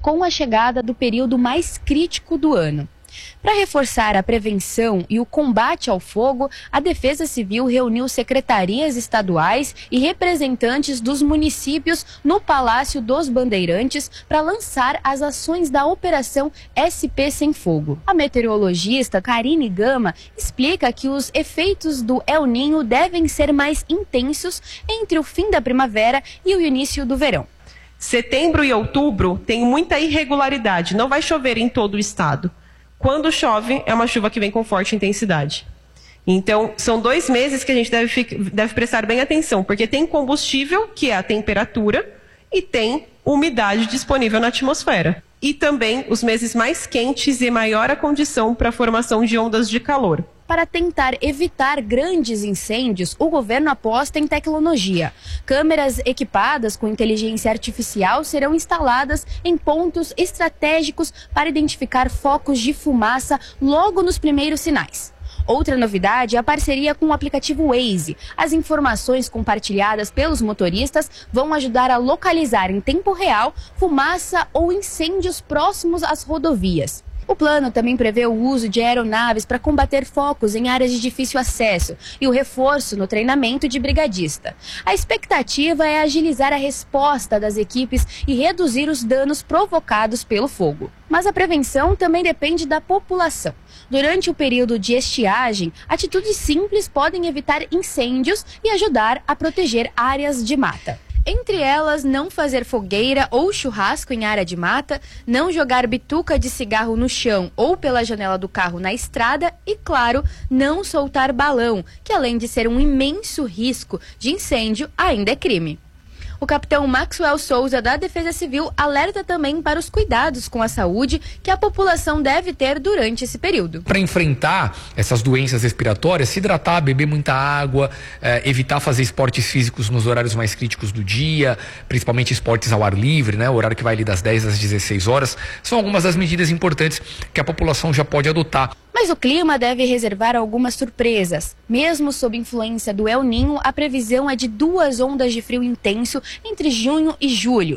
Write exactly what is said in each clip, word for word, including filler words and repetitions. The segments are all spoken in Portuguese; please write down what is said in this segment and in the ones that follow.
com a chegada do período mais crítico do ano. Para reforçar a prevenção e o combate ao fogo, a Defesa Civil reuniu secretarias estaduais e representantes dos municípios no Palácio dos Bandeirantes para lançar as ações da Operação S P Sem Fogo. A meteorologista Karine Gama explica que os efeitos do El Niño devem ser mais intensos entre o fim da primavera e o início do verão. Setembro e outubro tem muita irregularidade, não vai chover em todo o estado. Quando chove, é uma chuva que vem com forte intensidade. Então, são dois meses que a gente deve, deve prestar bem atenção, porque tem combustível, que é a temperatura, e tem umidade disponível na atmosfera. E também os meses mais quentes e maior a condição para a formação de ondas de calor. Para tentar evitar grandes incêndios, o governo aposta em tecnologia. Câmeras equipadas com inteligência artificial serão instaladas em pontos estratégicos para identificar focos de fumaça logo nos primeiros sinais. Outra novidade é a parceria com o aplicativo Waze. As informações compartilhadas pelos motoristas vão ajudar a localizar em tempo real fumaça ou incêndios próximos às rodovias. O plano também prevê o uso de aeronaves para combater focos em áreas de difícil acesso e o reforço no treinamento de brigadista. A expectativa é agilizar a resposta das equipes e reduzir os danos provocados pelo fogo. Mas a prevenção também depende da população. Durante o período de estiagem, atitudes simples podem evitar incêndios e ajudar a proteger áreas de mata. Entre elas, não fazer fogueira ou churrasco em área de mata, não jogar bituca de cigarro no chão ou pela janela do carro na estrada e, claro, não soltar balão, que além de ser um imenso risco de incêndio, ainda é crime. O capitão Maxwell Souza, da Defesa Civil, alerta também para os cuidados com a saúde que a população deve ter durante esse período. Para enfrentar essas doenças respiratórias, se hidratar, beber muita água, eh, evitar fazer esportes físicos nos horários mais críticos do dia, principalmente esportes ao ar livre, né? O horário que vai ali das dez às dezesseis horas, são algumas das medidas importantes que a população já pode adotar. Mas o clima deve reservar algumas surpresas. Mesmo sob influência do El Niño, a previsão é de duas ondas de frio intenso entre junho e julho.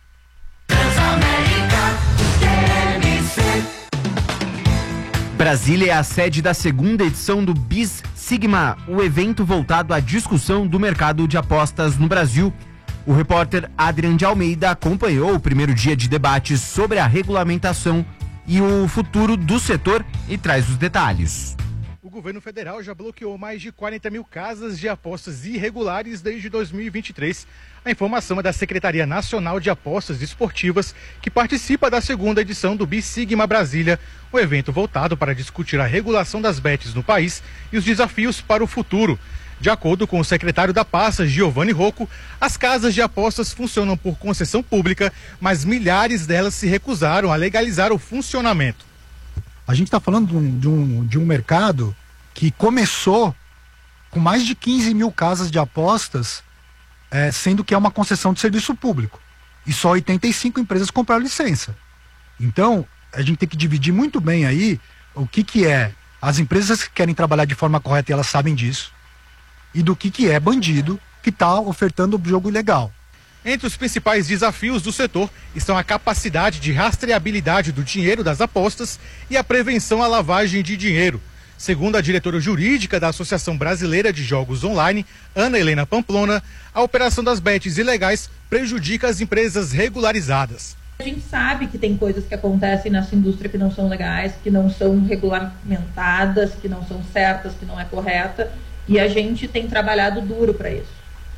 Brasília é a sede da segunda edição do BIS Sigma, o evento voltado à discussão do mercado de apostas no Brasil. O repórter Adrian de Almeida acompanhou o primeiro dia de debates sobre a regulamentação e o futuro do setor e traz os detalhes. O governo federal já bloqueou mais de quarenta mil casas de apostas irregulares desde dois mil e vinte e três. A informação é da Secretaria Nacional de Apostas Esportivas, que participa da segunda edição do BIS Sigma Brasília, um evento voltado para discutir a regulação das bets no país e os desafios para o futuro. De acordo com o secretário da pasta, Giovanni Rocco, as casas de apostas funcionam por concessão pública, mas milhares delas se recusaram a legalizar o funcionamento. A gente está falando de um, de, um, de um mercado que começou com mais de quinze mil casas de apostas, é, sendo que é uma concessão de serviço público. E só oitenta e cinco empresas compraram licença. Então, a gente tem que dividir muito bem aí o que, que é as empresas que querem trabalhar de forma correta e elas sabem disso, e do que, que é bandido que está ofertando o jogo ilegal. Entre os principais desafios do setor estão a capacidade de rastreabilidade do dinheiro das apostas e a prevenção à lavagem de dinheiro. Segundo a diretora jurídica da Associação Brasileira de Jogos Online, Ana Helena Pamplona, a operação das bets ilegais prejudica as empresas regularizadas. A gente sabe que tem coisas que acontecem nessa indústria que não são legais, que não são regulamentadas, que não são certas, que não é correta. E a gente tem trabalhado duro para isso.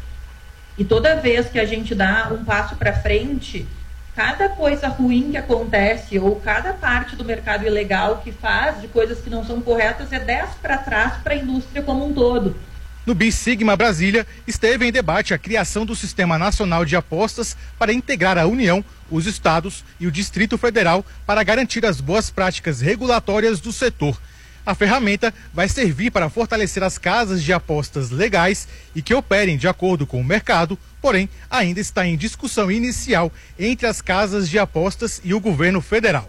E toda vez que a gente dá um passo para frente, cada coisa ruim que acontece ou cada parte do mercado ilegal que faz de coisas que não são corretas é dez para trás para a indústria como um todo. No BIS Sigma Brasília, esteve em debate a criação do Sistema Nacional de Apostas para integrar a União, os estados e o Distrito Federal para garantir as boas práticas regulatórias do setor. A ferramenta vai servir para fortalecer as casas de apostas legais e que operem de acordo com o mercado, porém ainda está em discussão inicial entre as casas de apostas e o governo federal.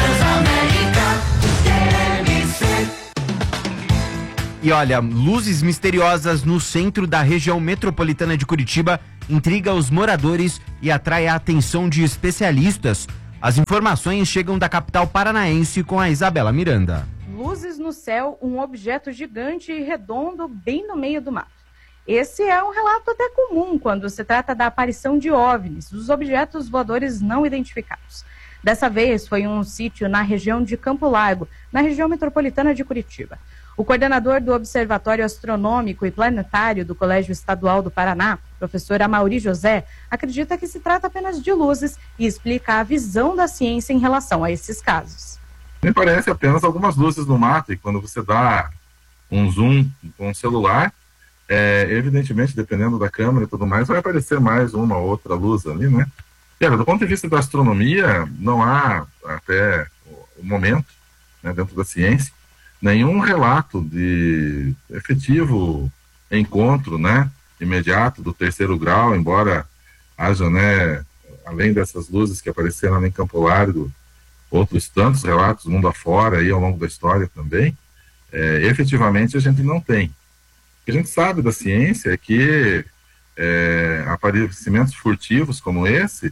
E olha, luzes misteriosas no centro da região metropolitana de Curitiba intriga os moradores e atrai a atenção de especialistas. As informações chegam da capital paranaense com a Isabela Miranda. Luzes no céu, um objeto gigante e redondo bem no meio do mato. Esse é um relato até comum quando se trata da aparição de OVNIs, os objetos voadores não identificados. Dessa vez foi em um sítio na região de Campo Largo, na região metropolitana de Curitiba. O coordenador do Observatório Astronômico e Planetário do Colégio Estadual do Paraná, professor Amaury José, acredita que se trata apenas de luzes e explica a visão da ciência em relação a esses casos. Me parece apenas algumas luzes no mato, e quando você dá um zoom com o celular, é, evidentemente, dependendo da câmera e tudo mais, vai aparecer mais uma ou outra luz ali, né? E, do ponto de vista da astronomia, não há, até o momento, né, dentro da ciência, nenhum relato de efetivo encontro, né, imediato do terceiro grau, embora haja, né, além dessas luzes que apareceram em Campo Largo, outros tantos relatos mundo afora aí ao longo da história também, é, efetivamente a gente não tem. O que a gente sabe da ciência é que é, aparecimentos furtivos como esse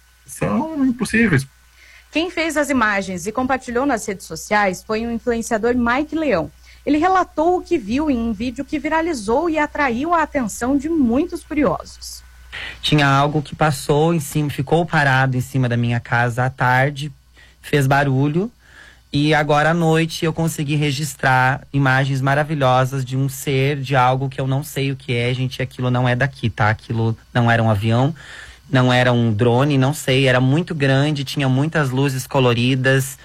são impossíveis. Quem fez as imagens e compartilhou nas redes sociais foi o influenciador Mike Leão. Ele relatou o que viu em um vídeo que viralizou e atraiu a atenção de muitos curiosos. Tinha algo que passou em cima, ficou parado em cima da minha casa à tarde, fez barulho, e agora à noite eu consegui registrar imagens maravilhosas de um ser, de algo que eu não sei o que é, gente, aquilo não é daqui, tá? Aquilo não era um avião, não era um drone, não sei, era muito grande, tinha muitas luzes coloridas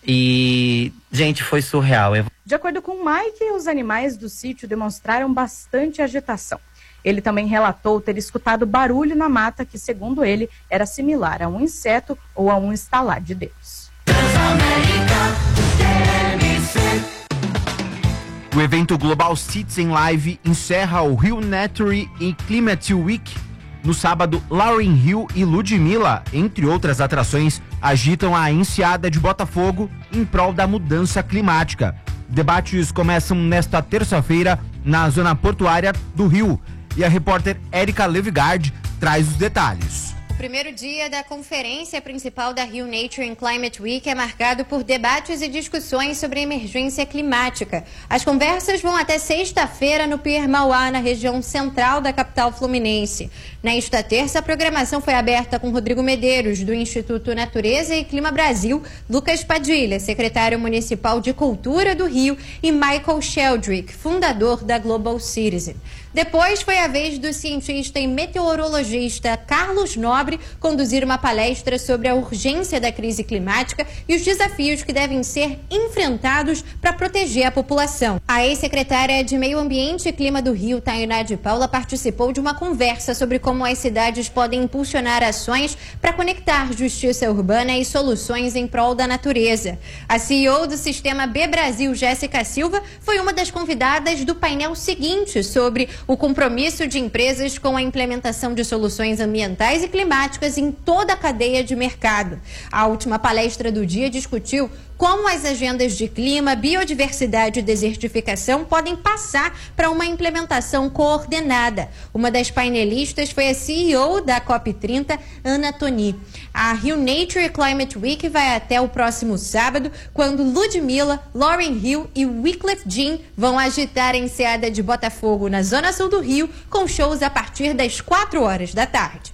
e, gente, foi surreal. Eu... De acordo com o Mike, os animais do sítio demonstraram bastante agitação. Ele também relatou ter escutado barulho na mata que, segundo ele, era similar a um inseto ou a um estalar de dedos. O evento Global Citizen Live encerra o Rio Nature e Climate Week. No sábado, Lauryn Hill e Ludmilla, entre outras atrações, agitam a enseada de Botafogo em prol da mudança climática. Debates começam nesta terça-feira na zona portuária do Rio. E a repórter Érica Levigard traz os detalhes. O primeiro dia da conferência principal da Rio Nature and Climate Week é marcado por debates e discussões sobre a emergência climática. As conversas vão até sexta-feira no Pier Mauá, na região central da capital fluminense. Nesta terça, a programação foi aberta com Rodrigo Medeiros, do Instituto Natureza e Clima Brasil, Lucas Padilha, secretário municipal de Cultura do Rio, e Michael Sheldrick, fundador da Global Citizen. Depois foi a vez do cientista e meteorologista Carlos Nobre conduzir uma palestra sobre a urgência da crise climática e os desafios que devem ser enfrentados para proteger a população. A ex-secretária de Meio Ambiente e Clima do Rio, Tainá de Paula, participou de uma conversa sobre como as cidades podem impulsionar ações para conectar justiça urbana e soluções em prol da natureza. A C E O do Sistema B Brasil, Jéssica Silva, foi uma das convidadas do painel seguinte sobre o compromisso de empresas com a implementação de soluções ambientais e climáticas em toda a cadeia de mercado. A última palestra do dia discutiu como as agendas de clima, biodiversidade e desertificação podem passar para uma implementação coordenada. Uma das painelistas foi a C E O da COP trinta, Ana Toni. A Rio Nature Climate Week vai até o próximo sábado, quando Ludmilla, Lauryn Hill e Wyclef Jean vão agitar a enseada de Botafogo, na zona sul do Rio, com shows a partir das quatro horas da tarde.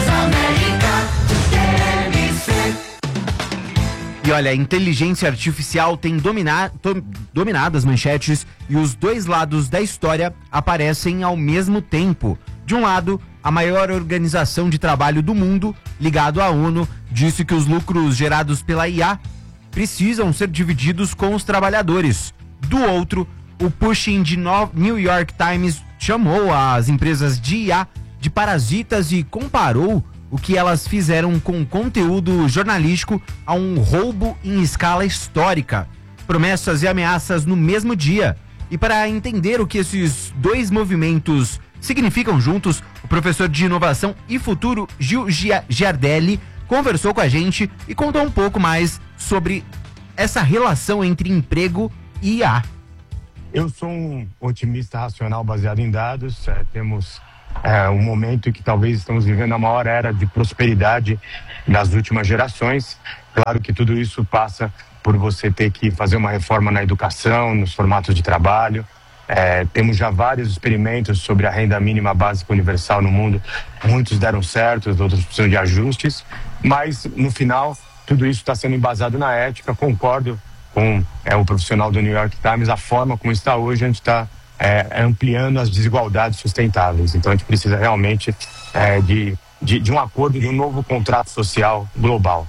E olha, a inteligência artificial tem dominar, to, dominado as manchetes e os dois lados da história aparecem ao mesmo tempo. De um lado, a maior organização de trabalho do mundo, ligado à ONU, disse que os lucros gerados pela I A precisam ser divididos com os trabalhadores. Do outro, o Pushing de New York Times chamou as empresas de I A de parasitas e comparou o que elas fizeram com conteúdo jornalístico a um roubo em escala histórica. Promessas e ameaças no mesmo dia. E para entender o que esses dois movimentos significam juntos, o professor de Inovação e Futuro, Gil Giardelli, conversou com a gente e contou um pouco mais sobre essa relação entre emprego e I A. Eu sou um otimista racional baseado em dados. É, temos é, um momento em que talvez estamos vivendo a maior era de prosperidade das últimas gerações. Claro que tudo isso passa por você ter que fazer uma reforma na educação, nos formatos de trabalho. É, temos já vários experimentos sobre a renda mínima básica universal no mundo. Muitos deram certo, outros precisam de ajustes, mas no final tudo isso está sendo embasado na ética. Concordo com é, o profissional do New York Times, a forma como está hoje, a gente está é, ampliando as desigualdades sustentáveis. Então a gente precisa realmente é, de, de, de um acordo, de um novo contrato social global.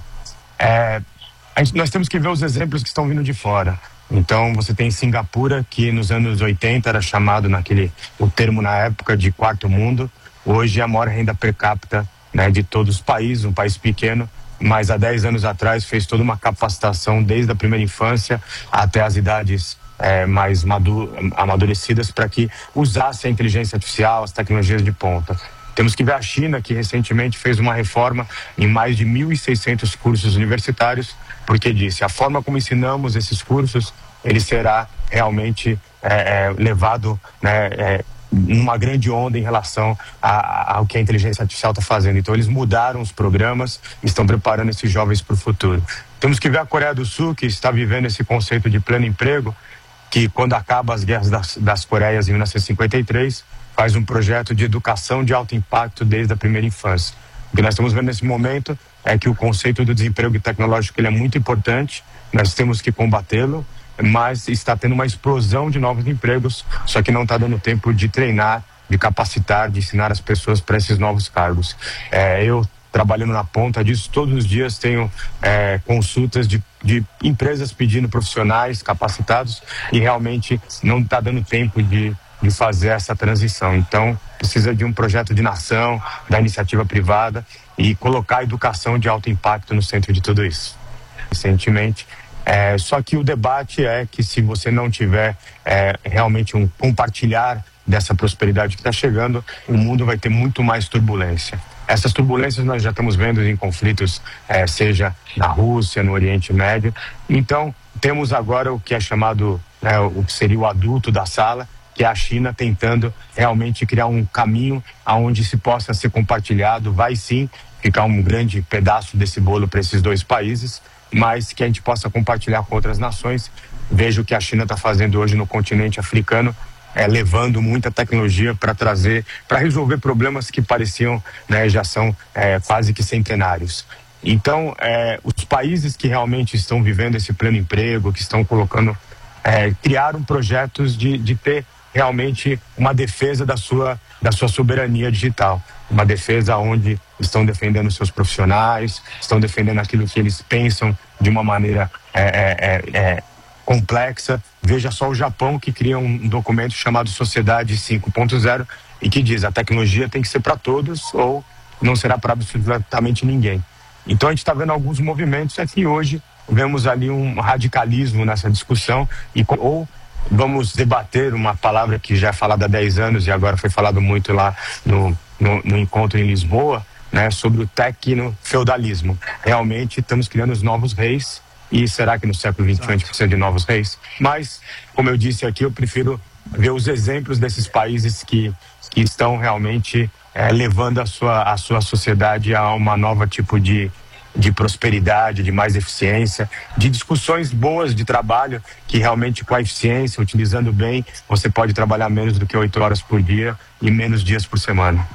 É, a gente, nós temos que ver os exemplos que estão vindo de fora. Então você tem Singapura, que nos anos oitenta era chamado naquele, o termo na época de quarto mundo. Hoje é a maior renda per capita, né, de todos os países, um país pequeno, mas há dez anos atrás fez toda uma capacitação desde a primeira infância até as idades é, mais madu- amadurecidas para que usasse a inteligência artificial, as tecnologias de ponta. Temos que ver a China, que recentemente fez uma reforma em mais de mil e seiscentos cursos universitários, porque disse, a forma como ensinamos esses cursos, ele será realmente é, é, levado, né, é, numa grande onda em relação a, ao que a inteligência artificial está fazendo. Então eles mudaram os programas, estão preparando esses jovens para o futuro. Temos que ver a Coreia do Sul, que está vivendo esse conceito de pleno emprego, que quando acaba as guerras das, das Coreias em mil novecentos e cinquenta e três, faz um projeto de educação de alto impacto desde a primeira infância. O que nós estamos vendo nesse momento é que o conceito do desemprego tecnológico ele é muito importante, nós temos que combatê-lo, mas está tendo uma explosão de novos empregos, só que não está dando tempo de treinar, de capacitar, de ensinar as pessoas para esses novos cargos. É, eu, trabalhando na ponta disso, todos os dias tenho é, consultas de, de empresas pedindo profissionais capacitados e realmente não está dando tempo de de fazer essa transição. Então, precisa de um projeto de nação, da iniciativa privada e colocar a educação de alto impacto no centro de tudo isso. Recentemente, é, só que o debate é que se você não tiver é, realmente um compartilhar dessa prosperidade que está chegando, o mundo vai ter muito mais turbulência. Essas turbulências nós já estamos vendo em conflitos, é, seja na Rússia, no Oriente Médio. Então, temos agora o que é chamado, né, o que seria o adulto da sala, que é a China tentando realmente criar um caminho aonde se possa ser compartilhado, vai sim ficar um grande pedaço desse bolo para esses dois países, mas que a gente possa compartilhar com outras nações. Vejo o que a China está fazendo hoje no continente africano, é, levando muita tecnologia para trazer, para resolver problemas que pareciam, né, já são é, quase que centenários. Então, é, os países que realmente estão vivendo esse pleno emprego, que estão colocando, é, criaram projetos de, de ter realmente uma defesa da sua, da sua soberania digital. Uma defesa onde estão defendendo seus profissionais, estão defendendo aquilo que eles pensam de uma maneira é, é, é, complexa. Veja só o Japão, que cria um documento chamado Sociedade cinco ponto zero e que diz a tecnologia tem que ser para todos ou não será para absolutamente ninguém. Então a gente está vendo alguns movimentos aqui hoje, vemos ali um radicalismo nessa discussão e ou vamos debater uma palavra que já é falada há dez anos e agora foi falado muito lá no, no, no encontro em Lisboa, né, sobre o tecno-feudalismo. Realmente estamos criando os novos reis e será que no século vinte e um a gente precisa de novos reis? Mas, como eu disse aqui, eu prefiro ver os exemplos desses países que, que estão realmente é, levando a sua, a sua sociedade a uma nova tipo de de prosperidade, de mais eficiência, de discussões boas de trabalho, que realmente com a eficiência, utilizando bem, você pode trabalhar menos do que oito horas por dia e menos dias por semana.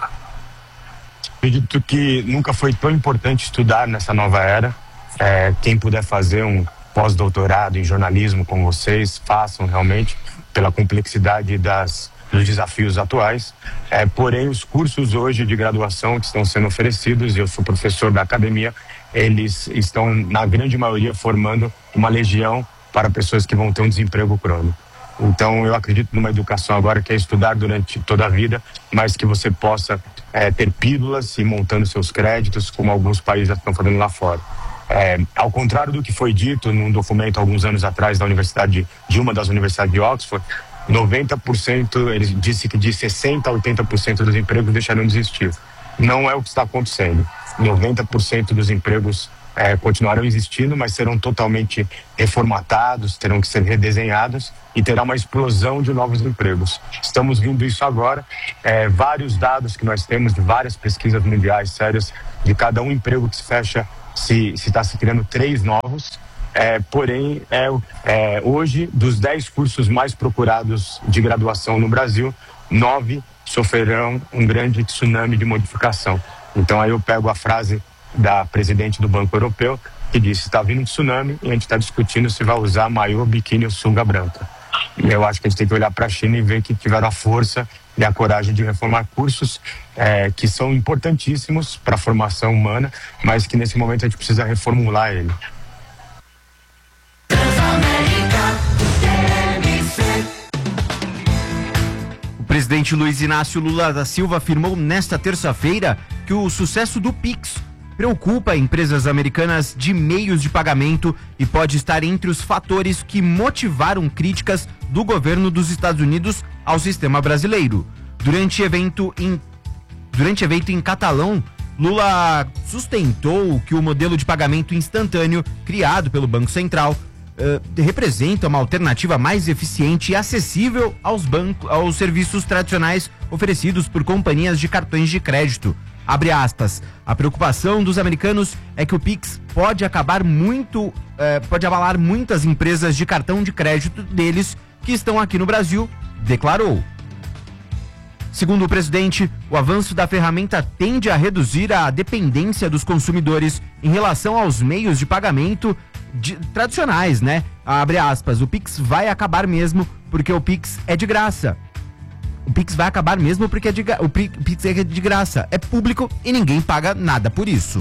Acredito que nunca foi tão importante estudar nessa nova era. É, quem puder fazer um pós-doutorado em jornalismo com vocês, façam realmente, pela complexidade das dos desafios atuais, é, porém os cursos hoje de graduação que estão sendo oferecidos, e eu sou professor da academia, eles estão na grande maioria formando uma legião para pessoas que vão ter um desemprego crônico. Então eu acredito numa educação agora que é estudar durante toda a vida, mas que você possa é, ter pílulas e montando seus créditos, como alguns países já estão fazendo lá fora. É, ao contrário do que foi dito num documento alguns anos atrás da universidade, de uma das universidades de Oxford, noventa por cento, ele disse que de sessenta a oitenta por cento dos empregos deixarão de existir. Não é o que está acontecendo. noventa por cento dos empregos é, continuarão existindo, mas serão totalmente reformatados, terão que ser redesenhados e terá uma explosão de novos empregos. Estamos vendo isso agora, é, vários dados que nós temos de várias pesquisas mundiais sérias, de cada um emprego que se fecha, se está se, se criando três novos. É, porém, é, é, hoje, dos dez cursos mais procurados de graduação no Brasil, nove sofrerão um grande tsunami de modificação. Então aí eu pego a frase da presidente do Banco Europeu, que disse: está vindo um tsunami e a gente está discutindo se vai usar maiô, biquíni ou sunga branca. Eu acho que a gente tem que olhar para a China e ver que tiveram a força e a coragem de reformar cursos é, que são importantíssimos para a formação humana, mas que nesse momento a gente precisa reformular ele. O presidente Luiz Inácio Lula da Silva afirmou nesta terça-feira que o sucesso do Pix preocupa empresas americanas de meios de pagamento e pode estar entre os fatores que motivaram críticas do governo dos Estados Unidos ao sistema brasileiro. Durante evento em, durante evento em Catalão, Lula sustentou que o modelo de pagamento instantâneo criado pelo Banco Central uh, representa uma alternativa mais eficiente e acessível aos, bancos, aos serviços tradicionais oferecidos por companhias de cartões de crédito. Abre aspas. A preocupação dos americanos é que o Pix pode acabar muito, eh, pode abalar muitas empresas de cartão de crédito deles que estão aqui no Brasil, declarou. Segundo o presidente, o avanço da ferramenta tende a reduzir a dependência dos consumidores em relação aos meios de pagamento de, tradicionais, né? Abre aspas. O Pix vai acabar mesmo porque o Pix é de graça. O Pix vai acabar mesmo porque é de, o Pix é de graça, é público e ninguém paga nada por isso.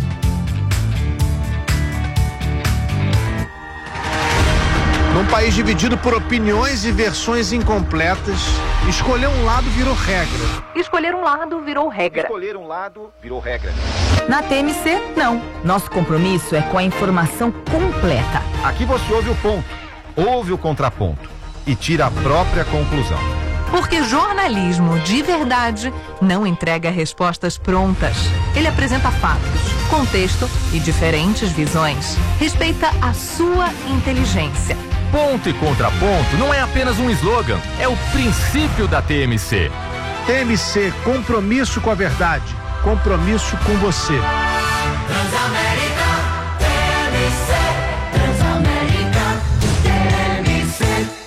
Num país dividido por opiniões e versões incompletas, escolher um lado virou regra. Escolher um lado virou regra. Escolher um lado virou regra. Na T M C, não. Nosso compromisso é com a informação completa. Aqui você ouve o ponto, ouve o contraponto e tira a própria conclusão. Porque jornalismo de verdade não entrega respostas prontas. Ele apresenta fatos, contexto e diferentes visões. Respeita a sua inteligência. Ponto e contraponto não é apenas um slogan, é o princípio da T M C. T M C, compromisso com a verdade, compromisso com você. Transamérica, T M C, Transamérica, T M C.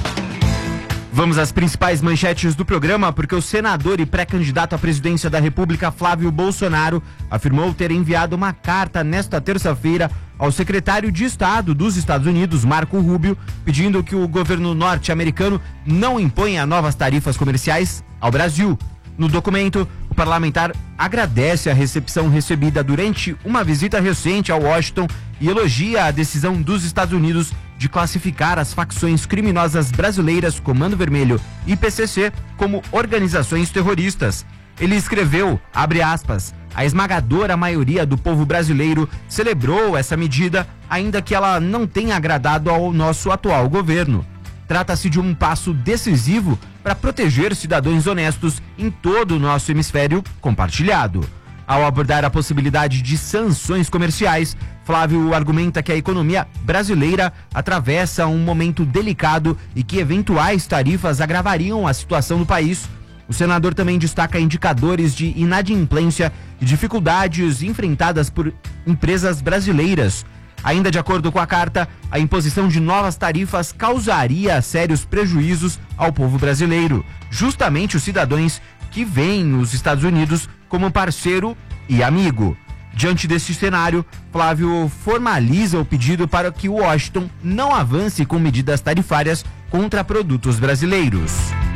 Vamos às principais manchetes do programa, porque o senador e pré-candidato à presidência da República, Flávio Bolsonaro, afirmou ter enviado uma carta nesta terça-feira ao secretário de Estado dos Estados Unidos, Marco Rubio, pedindo que o governo norte-americano não imponha novas tarifas comerciais ao Brasil. No documento, o parlamentar agradece a recepção recebida durante uma visita recente a Washington e elogia a decisão dos Estados Unidos de classificar as facções criminosas brasileiras Comando Vermelho e P C C como organizações terroristas. Ele escreveu, abre aspas, a esmagadora maioria do povo brasileiro celebrou essa medida, ainda que ela não tenha agradado ao nosso atual governo. Trata-se de um passo decisivo para proteger cidadãos honestos em todo o nosso hemisfério compartilhado. Ao abordar a possibilidade de sanções comerciais, Flávio argumenta que a economia brasileira atravessa um momento delicado e que eventuais tarifas agravariam a situação do país. O senador também destaca indicadores de inadimplência e dificuldades enfrentadas por empresas brasileiras. Ainda de acordo com a carta, a imposição de novas tarifas causaria sérios prejuízos ao povo brasileiro, justamente os cidadãos que veem os Estados Unidos como parceiro e amigo. Diante desse cenário, Flávio formaliza o pedido para que Washington não avance com medidas tarifárias contra produtos brasileiros.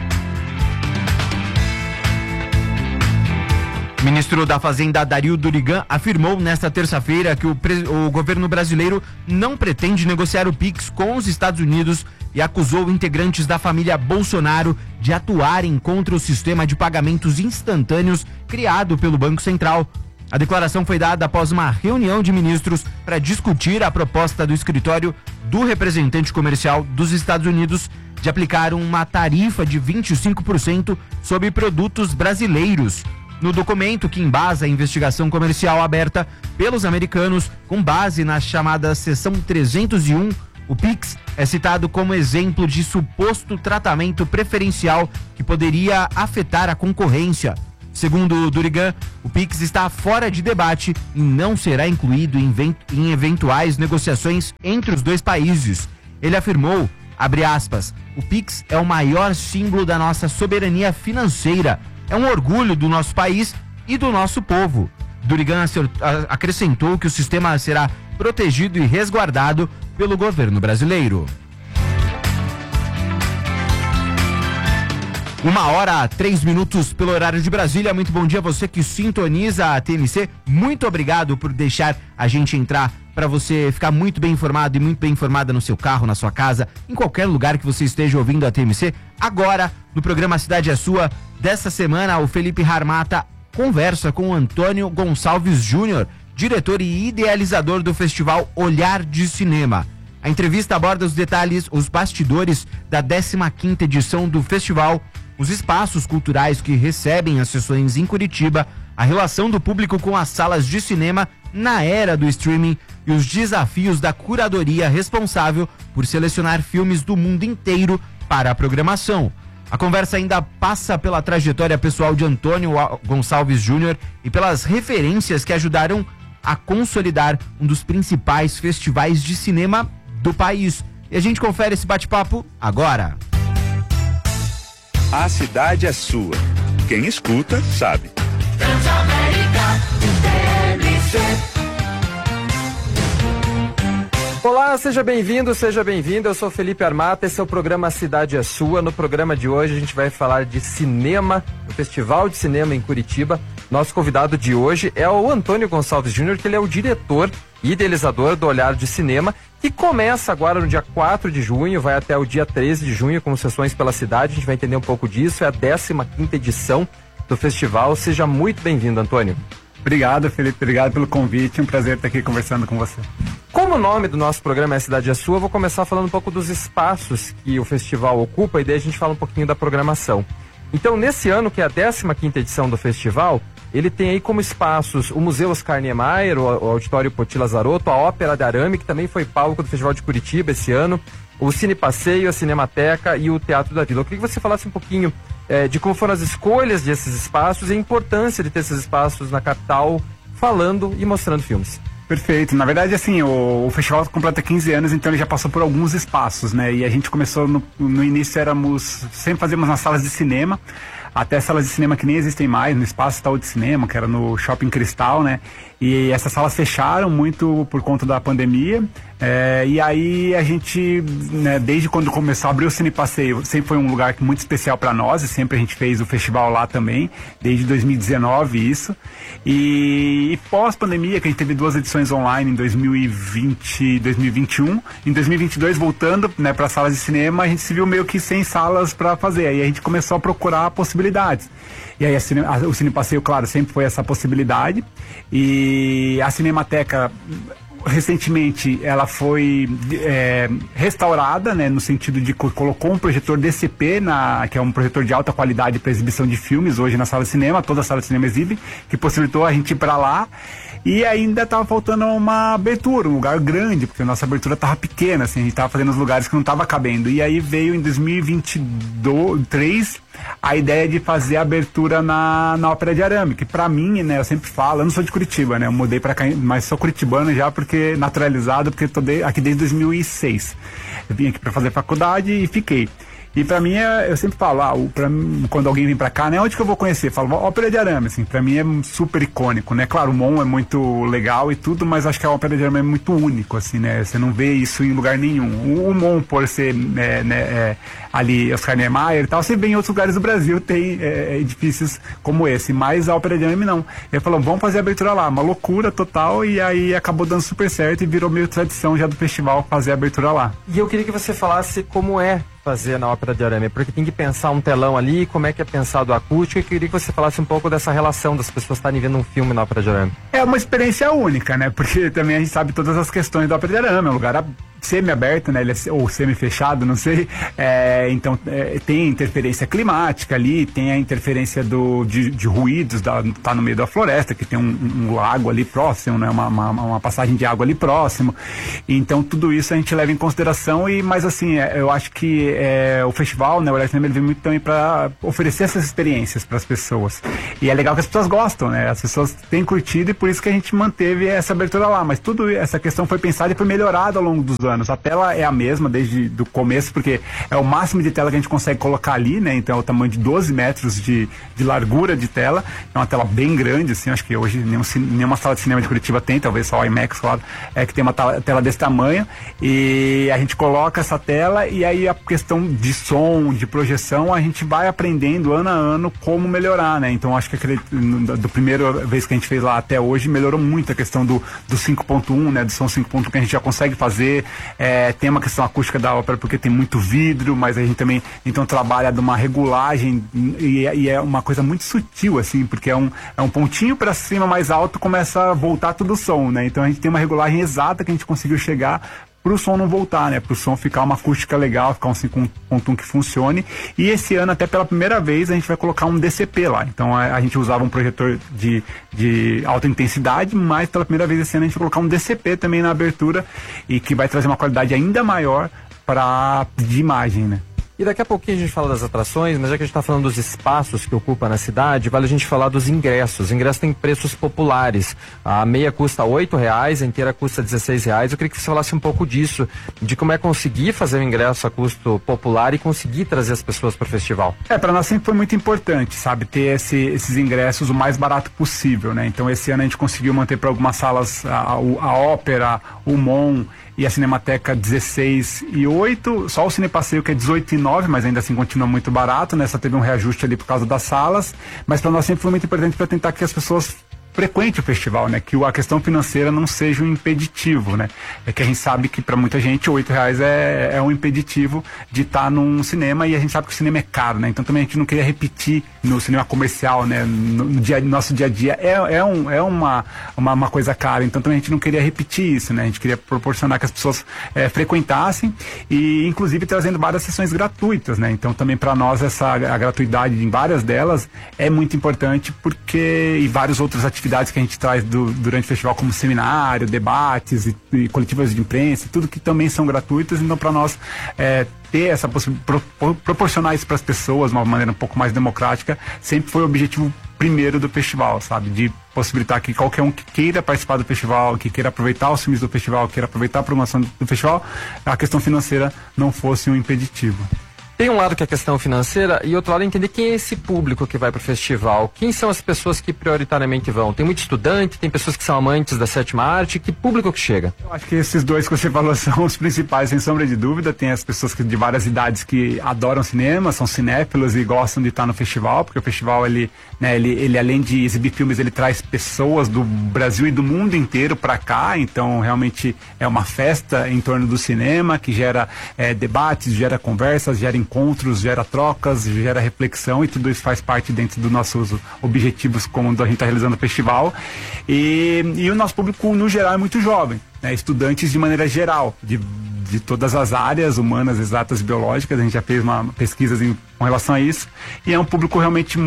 O ministro da Fazenda, Dario Durigan, afirmou nesta terça-feira que o, pre... o governo brasileiro não pretende negociar o Pix com os Estados Unidos e acusou integrantes da família Bolsonaro de atuarem contra o sistema de pagamentos instantâneos criado pelo Banco Central. A declaração foi dada após uma reunião de ministros para discutir a proposta do escritório do representante comercial dos Estados Unidos de aplicar uma tarifa de vinte e cinco por cento sobre produtos brasileiros. No documento que embasa a investigação comercial aberta pelos americanos com base na chamada seção trezentos e um, o Pix é citado como exemplo de suposto tratamento preferencial que poderia afetar a concorrência. Segundo o Durigan, o Pix está fora de debate e não será incluído em eventuais negociações entre os dois países. Ele afirmou, abre aspas, o Pix é o maior símbolo da nossa soberania financeira. É um orgulho do nosso país e do nosso povo. Durigan acrescentou que o sistema será protegido e resguardado pelo governo brasileiro. Uma hora, três minutos pelo horário de Brasília. Muito bom dia a você que sintoniza a T M C. Muito obrigado por deixar a gente entrar para você ficar muito bem informado e muito bem informada no seu carro, na sua casa, em qualquer lugar que você esteja ouvindo a T M C. Agora, no programa Cidade é Sua, dessa semana, o Felipe Harmata conversa com o Antônio Gonçalves Júnior, diretor e idealizador do festival Olhar de Cinema. A entrevista aborda os detalhes, os bastidores da décima quinta edição do festival, os espaços culturais que recebem as sessões em Curitiba, a relação do público com as salas de cinema na era do streaming e os desafios da curadoria responsável por selecionar filmes do mundo inteiro para a programação. A conversa ainda passa pela trajetória pessoal de Antônio Gonçalves Júnior e pelas referências que ajudaram a consolidar um dos principais festivais de cinema do país. E a gente confere esse bate-papo agora. A cidade é sua. Quem escuta, sabe. Transamérica, T M C. Olá, seja bem-vindo, seja bem-vindo. Eu sou Felipe Harmata, esse é o programa Cidade é Sua. No programa de hoje a gente vai falar de cinema, o Festival de Cinema em Curitiba. Nosso convidado de hoje é o Antônio Gonçalves Júnior, que ele é o diretor e idealizador do Olhar de Cinema, que começa agora no dia quatro de junho, vai até o dia treze de junho com sessões pela cidade. A gente vai entender um pouco disso, é a décima quinta edição do festival. Seja muito bem-vindo, Antônio. Obrigado, Felipe, obrigado pelo convite, um prazer estar aqui conversando com você. Como o nome do nosso programa é Cidade é Sua, eu vou começar falando um pouco dos espaços que o festival ocupa e daí a gente fala um pouquinho da programação. Então, nesse ano, que é a décima quinta edição do festival, ele tem aí como espaços o Museu Oscar Niemeyer, o Auditório Poti Lazarotto, a Ópera de Arame, que também foi palco do Festival de Curitiba esse ano, o Cine Passeio, a Cinemateca e o Teatro da Vila. Eu queria que você falasse um pouquinho eh, de como foram as escolhas desses espaços e a importância de ter esses espaços na capital, falando e mostrando filmes. Perfeito. Na verdade, assim, o, o festival completa quinze anos, então ele já passou por alguns espaços, né? E a gente começou, no, no início éramos, sempre fazíamos nas salas de cinema, até salas de cinema que nem existem mais, no Espaço Itaú de Cinema, que era no Shopping Cristal, né? E essas salas fecharam muito por conta da pandemia. É, e aí a gente, né, desde quando começou a abrir o Cine Passeio, sempre foi um lugar muito especial para nós, e sempre a gente fez o festival lá também, desde dois mil e dezenove isso. E, e pós-pandemia, que a gente teve duas edições online em dois mil e vinte e dois mil e vinte e um, em dois mil e vinte e dois, voltando, né, para salas de cinema, a gente se viu meio que sem salas para fazer. Aí a gente começou a procurar possibilidades. E aí a cine, a, o Cine Passeio, claro, sempre foi essa possibilidade. E a Cinemateca, recentemente, ela foi é, restaurada, né, no sentido de co colocou um projetor D C P, na, que é um projetor de alta qualidade para exibição de filmes hoje na sala de cinema, toda a sala de cinema exibe, que possibilitou a gente ir para lá. E ainda estava faltando uma abertura, um lugar grande, porque a nossa abertura estava pequena, assim, a gente estava fazendo os lugares que não estava cabendo. E aí veio em dois mil e vinte e três a ideia de fazer a abertura na, na Ópera de Arame, que pra mim, né, eu sempre falo, eu não sou de Curitiba, né, eu mudei pra cá, mas sou curitibano já, porque naturalizado, porque tô de, aqui desde dois mil e seis. Eu vim aqui pra fazer faculdade e fiquei. E pra mim, é, eu sempre falo, ah, o, pra mim, quando alguém vem pra cá, né, onde que eu vou conhecer? Falo, Ópera de Arame, assim, pra mim é super icônico, né? Claro, o Mon é muito legal e tudo, mas acho que a Ópera de Arame é muito único, assim, né? Você não vê isso em lugar nenhum. O, o Mon, por ser, né, né, é, ali, Oscar Niemeyer e tal, você vê em outros lugares do Brasil, tem é, edifícios como esse, mas a Ópera de Arame não. Ele falou, vamos fazer a abertura lá, uma loucura total, e aí acabou dando super certo e virou meio tradição já do festival fazer a abertura lá. E eu queria que você falasse como é fazer na Ópera de Arame, porque tem que pensar um telão ali, como é que é pensado o acústico, e queria que você falasse um pouco dessa relação das pessoas estarem vendo um filme na Ópera de Arame. É uma experiência única, né, porque também a gente sabe todas as questões da Ópera de Arame, é um lugar semi-aberto, né? Ele é, ou semi-fechado, não sei. É, então é, tem interferência climática ali, tem a interferência do, de, de ruídos, da, tá no meio da floresta, que tem um, um lago ali próximo, né? Uma, uma, uma passagem de água ali próximo. Então tudo isso a gente leva em consideração, e mas assim, é, eu acho que é, o festival, né? O Olhar de Cinema, ele vem muito também para oferecer essas experiências para as pessoas. E é legal que as pessoas gostam, né? As pessoas têm curtido, e por isso que a gente manteve essa abertura lá. Mas tudo essa questão foi pensada e foi melhorada ao longo dos anos. A tela é a mesma desde o começo, porque é o máximo de tela que a gente consegue colocar ali, né? Então é o tamanho de doze metros de, de largura de tela. É uma tela bem grande, assim, acho que hoje nenhum, nenhuma sala de cinema de Curitiba tem, talvez só o IMAX, claro, é que tem uma tela desse tamanho, e a gente coloca essa tela, e aí a questão de som, de projeção, a gente vai aprendendo ano a ano como melhorar, né? Então acho que aquele, do primeira vez que a gente fez lá até hoje, melhorou muito a questão do, do cinco ponto um, né? Do som cinco ponto um, que a gente já consegue fazer. É, tem uma questão acústica da ópera porque tem muito vidro, mas a gente também então trabalha de uma regulagem, e, e é uma coisa muito sutil, assim, porque é um, é um pontinho para cima mais alto, começa a voltar todo o som, né? Então a gente tem uma regulagem exata que a gente conseguiu chegar para o som não voltar, né? Para o som ficar uma acústica legal, ficar um cinco ponto um que funcione. E esse ano, até pela primeira vez, a gente vai colocar um D C P lá. Então a, a gente usava um projetor de, de alta intensidade, mas pela primeira vez esse ano a gente vai colocar um D C P também na abertura, e que vai trazer uma qualidade ainda maior para de imagem, né? E daqui a pouquinho a gente fala das atrações, mas já que a gente está falando dos espaços que ocupa na cidade, vale a gente falar dos ingressos. Os ingressos têm preços populares. A meia custa oito reais, a inteira custa dezesseis reais. Eu queria que você falasse um pouco disso, de como é conseguir fazer o ingresso a custo popular e conseguir trazer as pessoas para o festival. É, para nós sempre foi muito importante, sabe, ter esse, esses ingressos o mais barato possível, né? Então esse ano a gente conseguiu manter para algumas salas a, a Ópera, o Mon e a Cinemateca dezesseis e oito, só o Cine Passeio que é dezoito e nove, mas ainda assim continua muito barato, né? Só teve um reajuste ali por causa das salas, mas para nós sempre foi muito importante para tentar que as pessoas frequente o festival, né? Que a questão financeira não seja um impeditivo, né? É que a gente sabe que para muita gente oito reais é, é um impeditivo de estar tá num cinema, e a gente sabe que o cinema é caro, né? Então também a gente não queria repetir no cinema comercial, né? No, no dia, nosso dia a dia é, é, um, é uma, uma, uma coisa cara, então também a gente não queria repetir isso, né? A gente queria proporcionar que as pessoas é, frequentassem, e inclusive trazendo várias sessões gratuitas, né? Então também para nós essa a gratuidade em várias delas é muito importante, porque e várias outras atividades que a gente traz do, durante o festival, como seminário, debates e, e coletivas de imprensa, tudo que também são gratuitas. Então para nós é, ter essa possibilidade, pro, proporcionar isso para as pessoas de uma maneira um pouco mais democrática, sempre foi o objetivo primeiro do festival, sabe? De possibilitar que qualquer um que queira participar do festival, que queira aproveitar os filmes do festival, queira aproveitar a programação do, do festival, a questão financeira não fosse um impeditivo. Tem um lado que é a questão financeira e outro lado é entender quem é esse público que vai para o festival. Quem são as pessoas que prioritariamente vão? Tem muito estudante, tem pessoas que são amantes da sétima arte. Que público que chega? Eu acho que esses dois que você falou são os principais, sem sombra de dúvida. Tem as pessoas que, de várias idades que adoram cinema, são cinéfilos e gostam de estar no festival, porque o festival, ele, né, ele, ele além de exibir filmes, ele traz pessoas do Brasil e do mundo inteiro para cá. Então realmente é uma festa em torno do cinema que gera é, debates, gera conversas, gera encontros, gera trocas, gera reflexão, e tudo isso faz parte dentro dos nossos objetivos como a gente está realizando o festival. E, e o nosso público no geral é muito jovem, né? Estudantes de maneira geral, de, de todas as áreas humanas, exatas e biológicas. A gente já fez uma pesquisa em, com relação a isso, e é um público realmente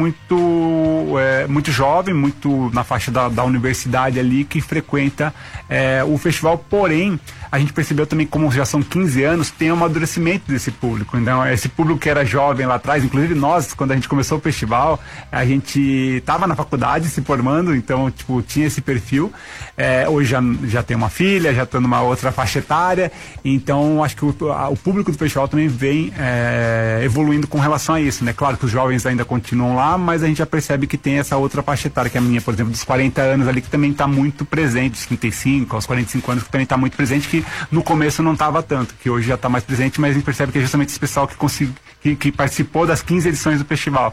muito é, muito jovem, muito na faixa da, da universidade ali, que frequenta é, o festival. Porém, a gente percebeu também, como já são quinze anos, tem um amadurecimento desse público. Então, esse público que era jovem lá atrás, inclusive nós, quando a gente começou o festival, a gente estava na faculdade se formando, então, tipo, tinha esse perfil. É, hoje já, já tem uma filha, já está numa outra faixa etária, então acho que o, a, o público do festival também vem é, evoluindo com relação a isso, né? Claro que os jovens ainda continuam lá, mas a gente já percebe que tem essa outra faixa etária, que é a minha, por exemplo, dos quarenta anos ali, que também está muito presente, dos trinta e cinco aos quarenta e cinco anos, que também está muito presente, que no começo não estava tanto, que hoje já está mais presente, mas a gente percebe que é justamente esse pessoal que, consegui, que, que participou das quinze edições do festival.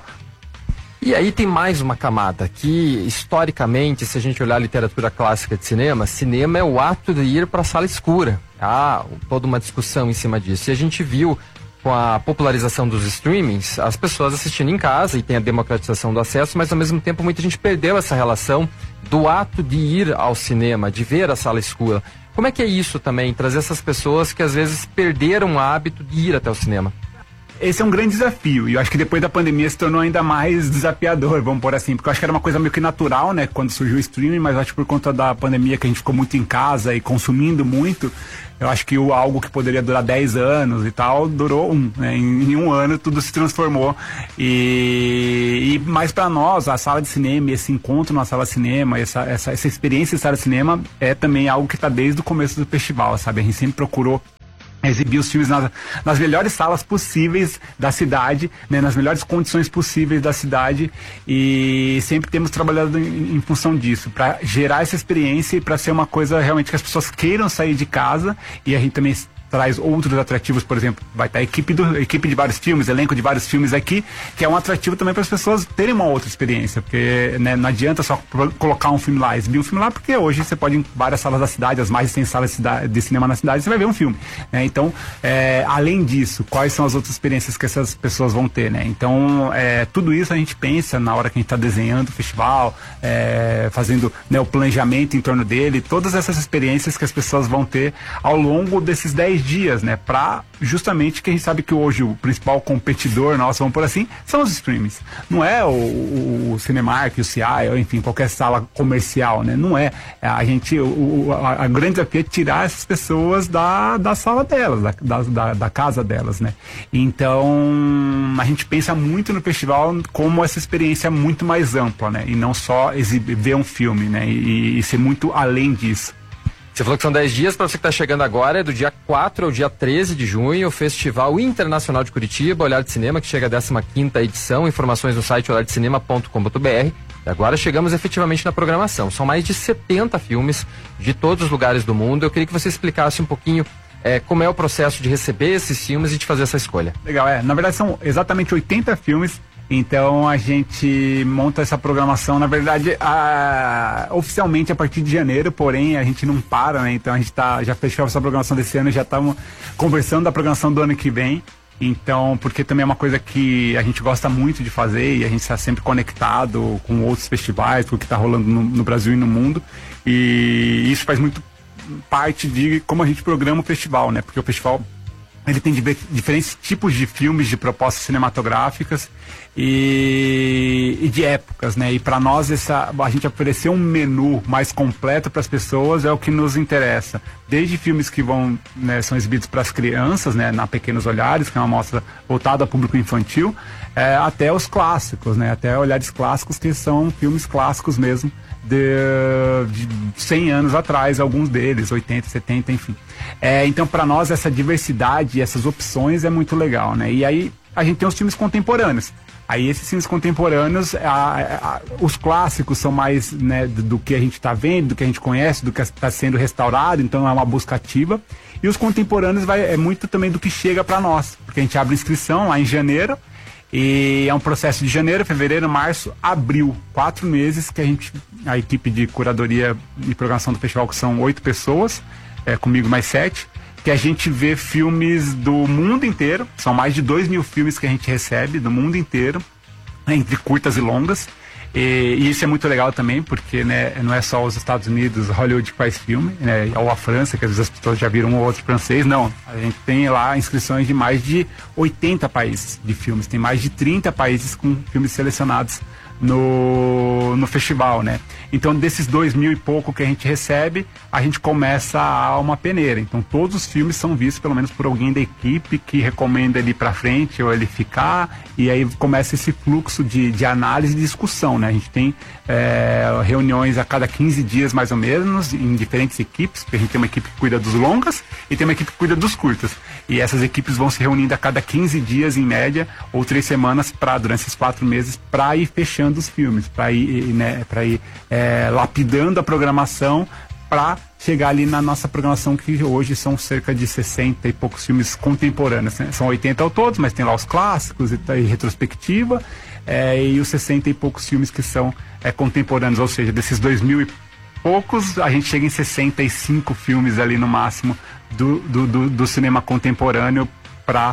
E aí tem mais uma camada, que historicamente, se a gente olhar a literatura clássica de cinema, cinema é o ato de ir para a sala escura. Há toda uma discussão em cima disso. E a gente viu, com a popularização dos streamings, as pessoas assistindo em casa, e tem a democratização do acesso, mas ao mesmo tempo muita gente perdeu essa relação do ato de ir ao cinema, de ver a sala escura. Como é que é isso também, trazer essas pessoas que às vezes perderam o hábito de ir até o cinema? Esse é um grande desafio, e eu acho que depois da pandemia se tornou ainda mais desafiador, vamos pôr assim, porque eu acho que era uma coisa meio que natural, né, quando surgiu o streaming, mas eu acho que por conta da pandemia que a gente ficou muito em casa e consumindo muito, eu acho que o, algo que poderia durar dez anos e tal, durou um, né, em, em um ano tudo se transformou, e, e mais para nós, a sala de cinema, esse encontro na sala de cinema, essa, essa, essa experiência de sala de cinema é também algo que está desde o começo do festival, sabe, a gente sempre procurou exibir os filmes nas, nas melhores salas possíveis da cidade, né, nas melhores condições possíveis da cidade, e sempre temos trabalhado em, em função disso, para gerar essa experiência e para ser uma coisa realmente que as pessoas queiram sair de casa, e a gente também traz outros atrativos, por exemplo, vai estar a equipe, do, a equipe de vários filmes, elenco de vários filmes aqui, que é um atrativo também para as pessoas terem uma outra experiência, porque, né, não adianta só colocar um filme lá, exibir um filme lá, porque hoje você pode ir em várias salas da cidade, as mais de cem salas de, cidade, de cinema na cidade, você vai ver um filme, né? Então, é, além disso, quais são as outras experiências que essas pessoas vão ter, né? Então, é, tudo isso a gente pensa na hora que a gente está desenhando o festival, é, fazendo, né, o planejamento em torno dele, todas essas experiências que as pessoas vão ter ao longo desses dez dias, né, para justamente que a gente sabe que hoje o principal competidor nosso, vamos por assim, são os streamings. Não é o, o, o Cinemark, o C I, ou enfim, qualquer sala comercial, né? Não é. A gente, o, a, a grande desafio é tirar essas pessoas da, da sala delas, da, da, da casa delas, né? Então, a gente pensa muito no festival como essa experiência muito mais ampla, né? E não só exibir, ver um filme, né? E, e ser muito além disso. Você falou que são dez dias, para você que está chegando agora, é do dia quatro ao dia treze de junho, o Festival Internacional de Curitiba, Olhar de Cinema, que chega à décima quinta edição, informações no site olhar de cinema ponto com ponto b r. E agora chegamos efetivamente na programação. São mais de setenta filmes de todos os lugares do mundo. Eu queria que você explicasse um pouquinho é, como é o processo de receber esses filmes e de fazer essa escolha. Legal, é. Na verdade são exatamente oitenta filmes. Então a gente monta essa programação, na verdade, a, oficialmente a partir de janeiro, porém a gente não para, né? Então a gente tá, já fechou essa programação desse ano, já estamos conversando da programação do ano que vem. Então, porque também é uma coisa que a gente gosta muito de fazer e a gente está sempre conectado com outros festivais, com o que está rolando no, no Brasil e no mundo. E isso faz muito parte de como a gente programa o festival, né? Porque o festival, ele tem diferentes tipos de filmes, de propostas cinematográficas e, e de épocas, né? E para nós essa, a gente oferecer um menu mais completo para as pessoas é o que nos interessa. Desde filmes que vão, né, são exibidos para as crianças, né, na Pequenos Olhares, que é uma mostra voltada ao público infantil, é, até os clássicos, né? Até Olhares Clássicos, que são filmes clássicos mesmo, de, de cem anos atrás, alguns deles, oitenta, setenta, enfim. É, então, para nós, essa diversidade, essas opções é muito legal, né? E aí, a gente tem os filmes contemporâneos. Aí, esses filmes contemporâneos, a, a, os clássicos são mais, né, do, do que a gente está vendo, do que a gente conhece, do que está sendo restaurado, então é uma busca ativa. E os contemporâneos vai, é muito também do que chega para nós, porque a gente abre inscrição lá em janeiro, e é um processo de janeiro, fevereiro, março, abril, quatro meses que a gente, a equipe de curadoria e programação do festival, que são oito pessoas, é, comigo mais sete, que a gente vê filmes do mundo inteiro, são mais de dois mil filmes que a gente recebe do mundo inteiro, né, entre curtas e longas. E, e isso é muito legal também, porque, né, não é só os Estados Unidos, Hollywood que faz filme, né, ou a França, que às vezes as pessoas já viram um ou outro francês, não. A gente tem lá inscrições de mais de oitenta países de filmes, tem mais de trinta países com filmes selecionados no, no festival, né? Então, desses dois mil e pouco que a gente recebe, a gente começa a uma peneira. Então, todos os filmes são vistos pelo menos por alguém da equipe que recomenda ele ir para frente ou ele ficar, e aí começa esse fluxo de, de análise e discussão, né? A gente tem é, reuniões a cada quinze dias mais ou menos, em diferentes equipes, porque a gente tem uma equipe que cuida dos longas e tem uma equipe que cuida dos curtas. E essas equipes vão se reunindo a cada quinze dias, em média, ou três semanas, pra, durante esses quatro meses, para ir fechando os filmes, para ir, né, para ir é, lapidando a programação, para chegar ali na nossa programação, que hoje são cerca de sessenta e poucos filmes contemporâneos, né? São oitenta ao todo, mas tem lá os clássicos e, e retrospectiva, é, e os sessenta e poucos filmes que são é, contemporâneos, ou seja, desses dois mil e poucos, a gente chega em sessenta e cinco filmes ali no máximo do, do, do, do cinema contemporâneo para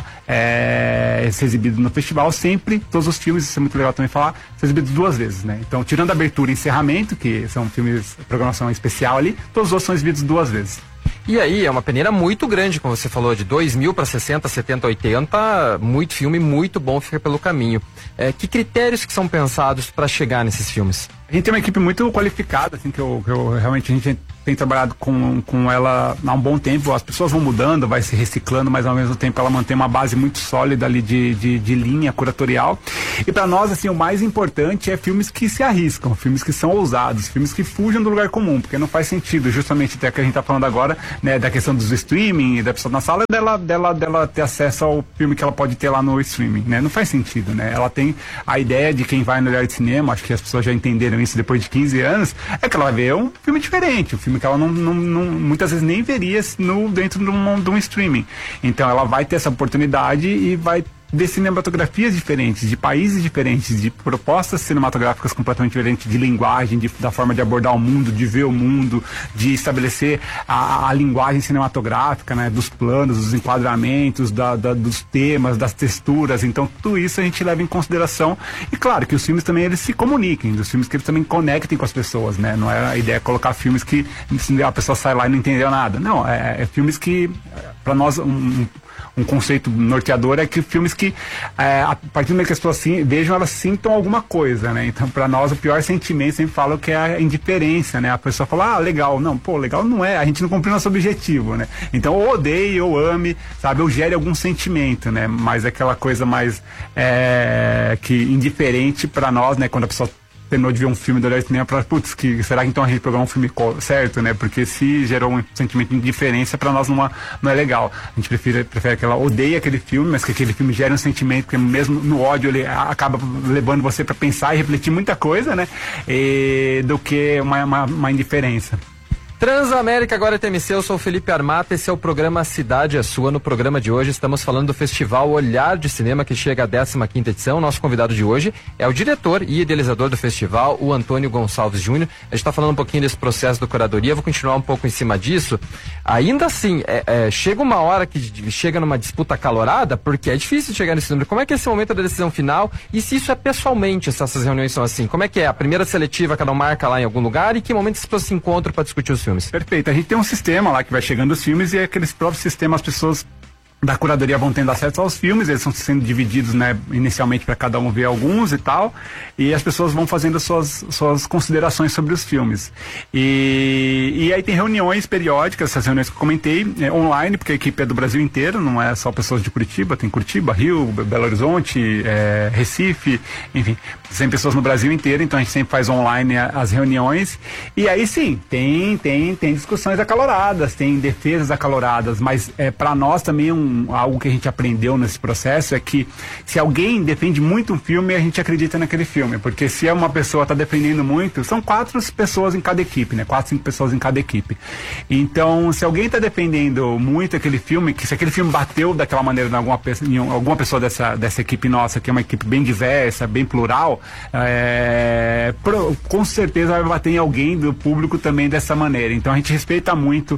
é, ser exibido no festival. Sempre, todos os filmes, isso é muito legal também falar, são exibidos duas vezes, né? Então, tirando a abertura e encerramento, que são filmes, programação especial ali, todos os outros são exibidos duas vezes. E aí, é uma peneira muito grande, como você falou, de dois mil para sessenta, setenta, oitenta, muito filme, muito bom fica pelo caminho. É, que critérios que são pensados para chegar nesses filmes? A gente tem uma equipe muito qualificada, assim, que eu, que eu realmente a gente tem trabalhado com, com ela há um bom tempo. As pessoas vão mudando, vai se reciclando, mas ao mesmo tempo ela mantém uma base muito sólida ali de, de, de linha curatorial. E para nós, assim, o mais importante é filmes que se arriscam, filmes que são ousados, filmes que fujam do lugar comum, porque não faz sentido, justamente até que a gente tá falando agora, né, da questão dos streaming, da pessoa na sala, dela, dela, dela ter acesso ao filme que ela pode ter lá no streaming, né? Não faz sentido, né? Ela tem a ideia de quem vai no olhar de cinema, acho que as pessoas já entenderam isso depois de quinze anos, é que ela vai ver um filme diferente, um filme que ela não, não, não muitas vezes nem veria no, dentro de um, de um streaming. Então ela vai ter essa oportunidade e vai de cinematografias diferentes, de países diferentes, de propostas cinematográficas completamente diferentes, de linguagem, de, da forma de abordar o mundo, de ver o mundo, de estabelecer a, a linguagem cinematográfica, né, dos planos, dos enquadramentos, da, da, dos temas, das texturas. Então tudo isso a gente leva em consideração. E claro que os filmes também eles se comuniquem, os filmes que eles também conectem com as pessoas, né? Não é a ideia colocar filmes que a pessoa sai lá e não entendeu nada. Não, é, é filmes que para nós um, um conceito norteador é que filmes que, é, a partir do momento que as pessoas assim, vejam, elas sintam alguma coisa, né? Então, para nós, o pior sentimento, sempre falo que é a indiferença, né? A pessoa fala, ah, legal. Não, pô, legal não é. A gente não cumpriu nosso objetivo, né? Então, ou odeie, ou ame, sabe? Ou gere algum sentimento, né? Mas é aquela coisa mais é, que indiferente para nós, né? Quando a pessoa terminou de ver um filme do olhar de cinema, para putz, que será que então a gente programou um filme certo, né? Porque se gerou um sentimento de indiferença, para nós não é, não é legal. A gente prefere, prefere que ela odeie aquele filme, mas que aquele filme gere um sentimento, porque mesmo no ódio ele acaba levando você para pensar e refletir muita coisa, né? E, do que uma, uma, uma indiferença. Transamérica, agora é T M C, eu sou o Felipe Armata, esse é o programa Cidade é Sua. No programa de hoje estamos falando do Festival Olhar de Cinema, que chega à décima quinta edição. Nosso convidado de hoje é o diretor e idealizador do festival, o Antônio Gonçalves Júnior. A gente está falando um pouquinho desse processo do curadoria, vou continuar um pouco em cima disso. Ainda assim, é, é, chega uma hora que chega numa disputa acalorada, porque é difícil chegar nesse número. Como é que é esse momento da decisão final e se isso é pessoalmente, se essas reuniões são assim? Como é que é? A primeira seletiva, cada um marca lá em algum lugar, e que momento as pessoas se encontram para discutir os filmes? Perfeito, a gente tem um sistema lá que vai chegando os filmes e aqueles próprios sistemas as pessoas da curadoria vão tendo acesso aos filmes, eles estão sendo divididos, né, inicialmente para cada um ver alguns e tal, e as pessoas vão fazendo suas, suas considerações sobre os filmes. E, e aí tem reuniões periódicas, essas reuniões que eu comentei, é, online, porque a equipe é do Brasil inteiro, não é só pessoas de Curitiba, tem Curitiba, Rio, Belo Horizonte, é, Recife, enfim, tem pessoas no Brasil inteiro, então a gente sempre faz online as reuniões, e aí sim, tem, tem, tem discussões acaloradas, tem defesas acaloradas, mas é, para nós também um algo que a gente aprendeu nesse processo é que se alguém defende muito um filme, a gente acredita naquele filme, porque se é uma pessoa está defendendo muito, são quatro pessoas em cada equipe, né? Quatro, cinco pessoas em cada equipe. Então, se alguém está defendendo muito aquele filme, que se aquele filme bateu daquela maneira em alguma, em alguma pessoa dessa, dessa equipe nossa, que é uma equipe bem diversa, bem plural, é, pro, com certeza vai bater em alguém do público também dessa maneira. Então, a gente respeita muito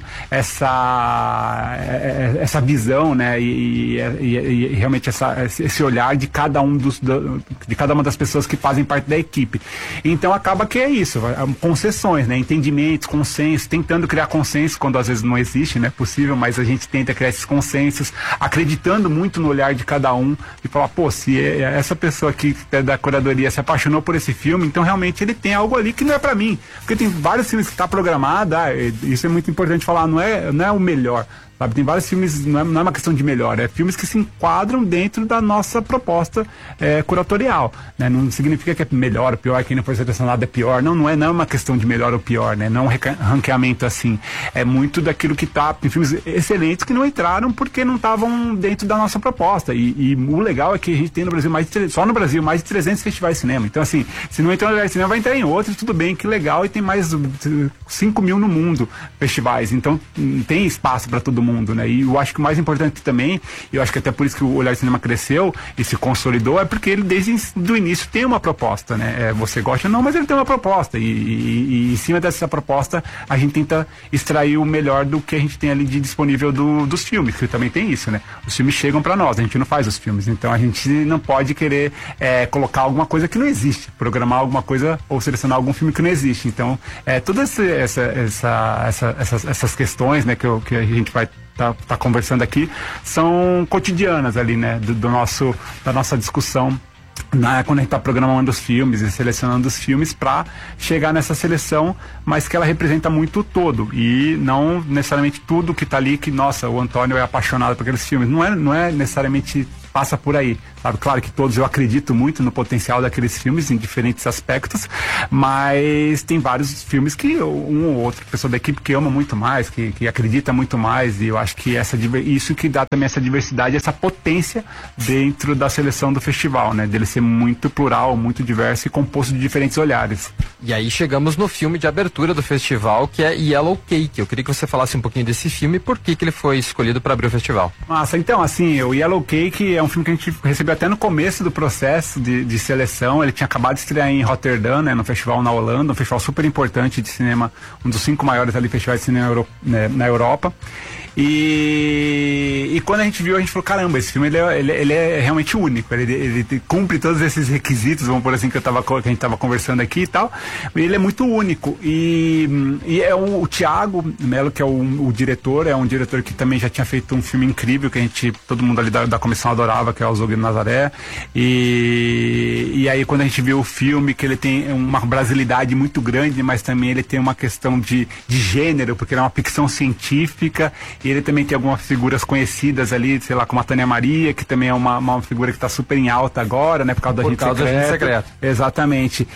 essa, essa visão, né? E, e, e, e realmente essa, esse olhar de cada um dos de cada uma das pessoas que fazem parte da equipe. Então acaba que é isso, concessões, né? Entendimentos, consensos, tentando criar consenso quando às vezes não existe, não é possível, mas a gente tenta criar esses consensos, acreditando muito no olhar de cada um e falar, pô, se essa pessoa aqui da curadoria se apaixonou por esse filme, então realmente ele tem algo ali que não é pra mim, porque tem vários filmes que tá programado, ah, isso é muito importante falar, não é, não é o melhor. Sabe, tem vários filmes, não é, não é uma questão de melhor, é filmes que se enquadram dentro da nossa proposta é, curatorial, né? Não significa que é melhor ou pior, quem não foi selecionado é pior, não, não é, não é uma questão de melhor ou pior, né? Não é um ranqueamento assim, é muito daquilo que tá, tem filmes excelentes que não entraram porque não estavam dentro da nossa proposta, e, e o legal é que a gente tem no Brasil, mais de, só no Brasil, mais de trezentos festivais de cinema, então assim, se não entrar no lugar de cinema vai entrar em outros, tudo bem, que legal, e tem mais cinco mil no mundo festivais, então tem espaço para todo mundo. mundo, né? E eu acho que o mais importante também, eu acho que até por isso que o Olhar de Cinema cresceu e se consolidou, é porque ele desde o início tem uma proposta, né? É, você gosta ou não, mas ele tem uma proposta e, e, e em cima dessa proposta a gente tenta extrair o melhor do que a gente tem ali de disponível do, dos filmes, que também tem isso, né? Os filmes chegam para nós, a gente não faz os filmes, então a gente não pode querer é, colocar alguma coisa que não existe, programar alguma coisa ou selecionar algum filme que não existe. Então, é, todas essa, essa, essa, essas, essas questões, né, que, eu, que a gente vai tá, tá conversando aqui são cotidianas ali, né, do, do nosso, da nossa discussão. Na, quando a gente está programando os filmes e selecionando os filmes para chegar nessa seleção, mas que ela representa muito o todo e não necessariamente tudo que está ali, que nossa, o Antônio é apaixonado por aqueles filmes, não é, não é necessariamente passa por aí, sabe? Claro que todos eu acredito muito no potencial daqueles filmes em diferentes aspectos, mas tem vários filmes que um ou outra pessoa da equipe que ama muito mais, que, que acredita muito mais, e eu acho que essa, isso que dá também essa diversidade, essa potência dentro da seleção do festival, né? Dele ser muito plural, muito diverso e composto de diferentes olhares. E aí chegamos no filme de abertura do festival, que é Yellow Cake. Eu queria que você falasse um pouquinho desse filme e por que que ele foi escolhido para abrir o festival. Nossa, então assim, o Yellow Cake é um filme que a gente recebeu até no começo do processo de, de seleção. Ele tinha acabado de estrear em Rotterdam, né, no festival na Holanda, um festival super importante de cinema, um dos cinco maiores ali festivais de cinema Euro, né, na Europa. E, e quando a gente viu, a gente falou, caramba, esse filme ele é, ele, ele é realmente único, ele, ele cumpre todos esses requisitos, vamos por assim, que, eu tava, que a gente estava conversando aqui e tal, ele é muito único. E, e é o, o Thiago Mello, que é o, o diretor, é um diretor que também já tinha feito um filme incrível, que a gente, todo mundo ali da, da comissão adorava, que é o Zog de Nazaré. E, e aí quando a gente viu o filme, que ele tem uma brasilidade muito grande, mas também ele tem uma questão de, de gênero, porque ele é uma ficção científica. E ele também tem algumas figuras conhecidas ali, sei lá, como a Tânia Maria, que também é uma, uma figura que está super em alta agora, né? Por causa do Agente Secreto. Do Agente Secreto. Exatamente.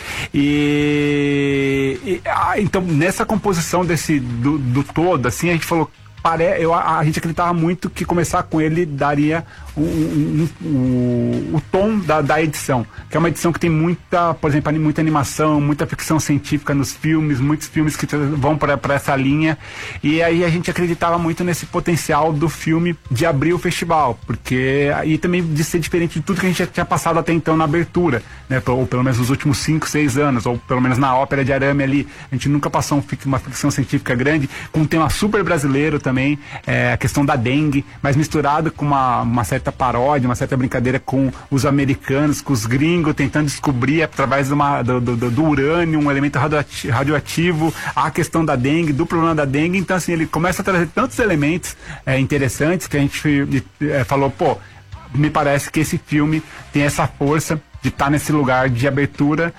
E, e ah, então, nessa composição desse, do, do todo, assim, a gente falou, pare, eu, a, a gente acreditava muito que começar com ele daria o, um, um, um, o tom da, da edição, que é uma edição que tem muita, por exemplo, muita animação, muita ficção científica nos filmes, muitos filmes que vão para essa linha, e aí a gente acreditava muito nesse potencial do filme de abrir o festival, porque e também de ser diferente de tudo que a gente já tinha passado até então na abertura, né, ou pelo menos nos últimos cinco, seis anos, ou pelo menos na Ópera de Arame ali, a gente nunca passou um, uma ficção científica grande, com um tema super brasileiro também, é, a questão da dengue, mas misturado com uma, uma certa paródia, uma certa brincadeira com os americanos, com os gringos, tentando descobrir através de uma, do, do, do urânio, um elemento radioativo, radioativo, a questão da dengue, do problema da dengue. Então assim, ele começa a trazer tantos elementos é, interessantes que a gente é, falou, pô, me parece que esse filme tem essa força de estar tá nesse lugar de abertura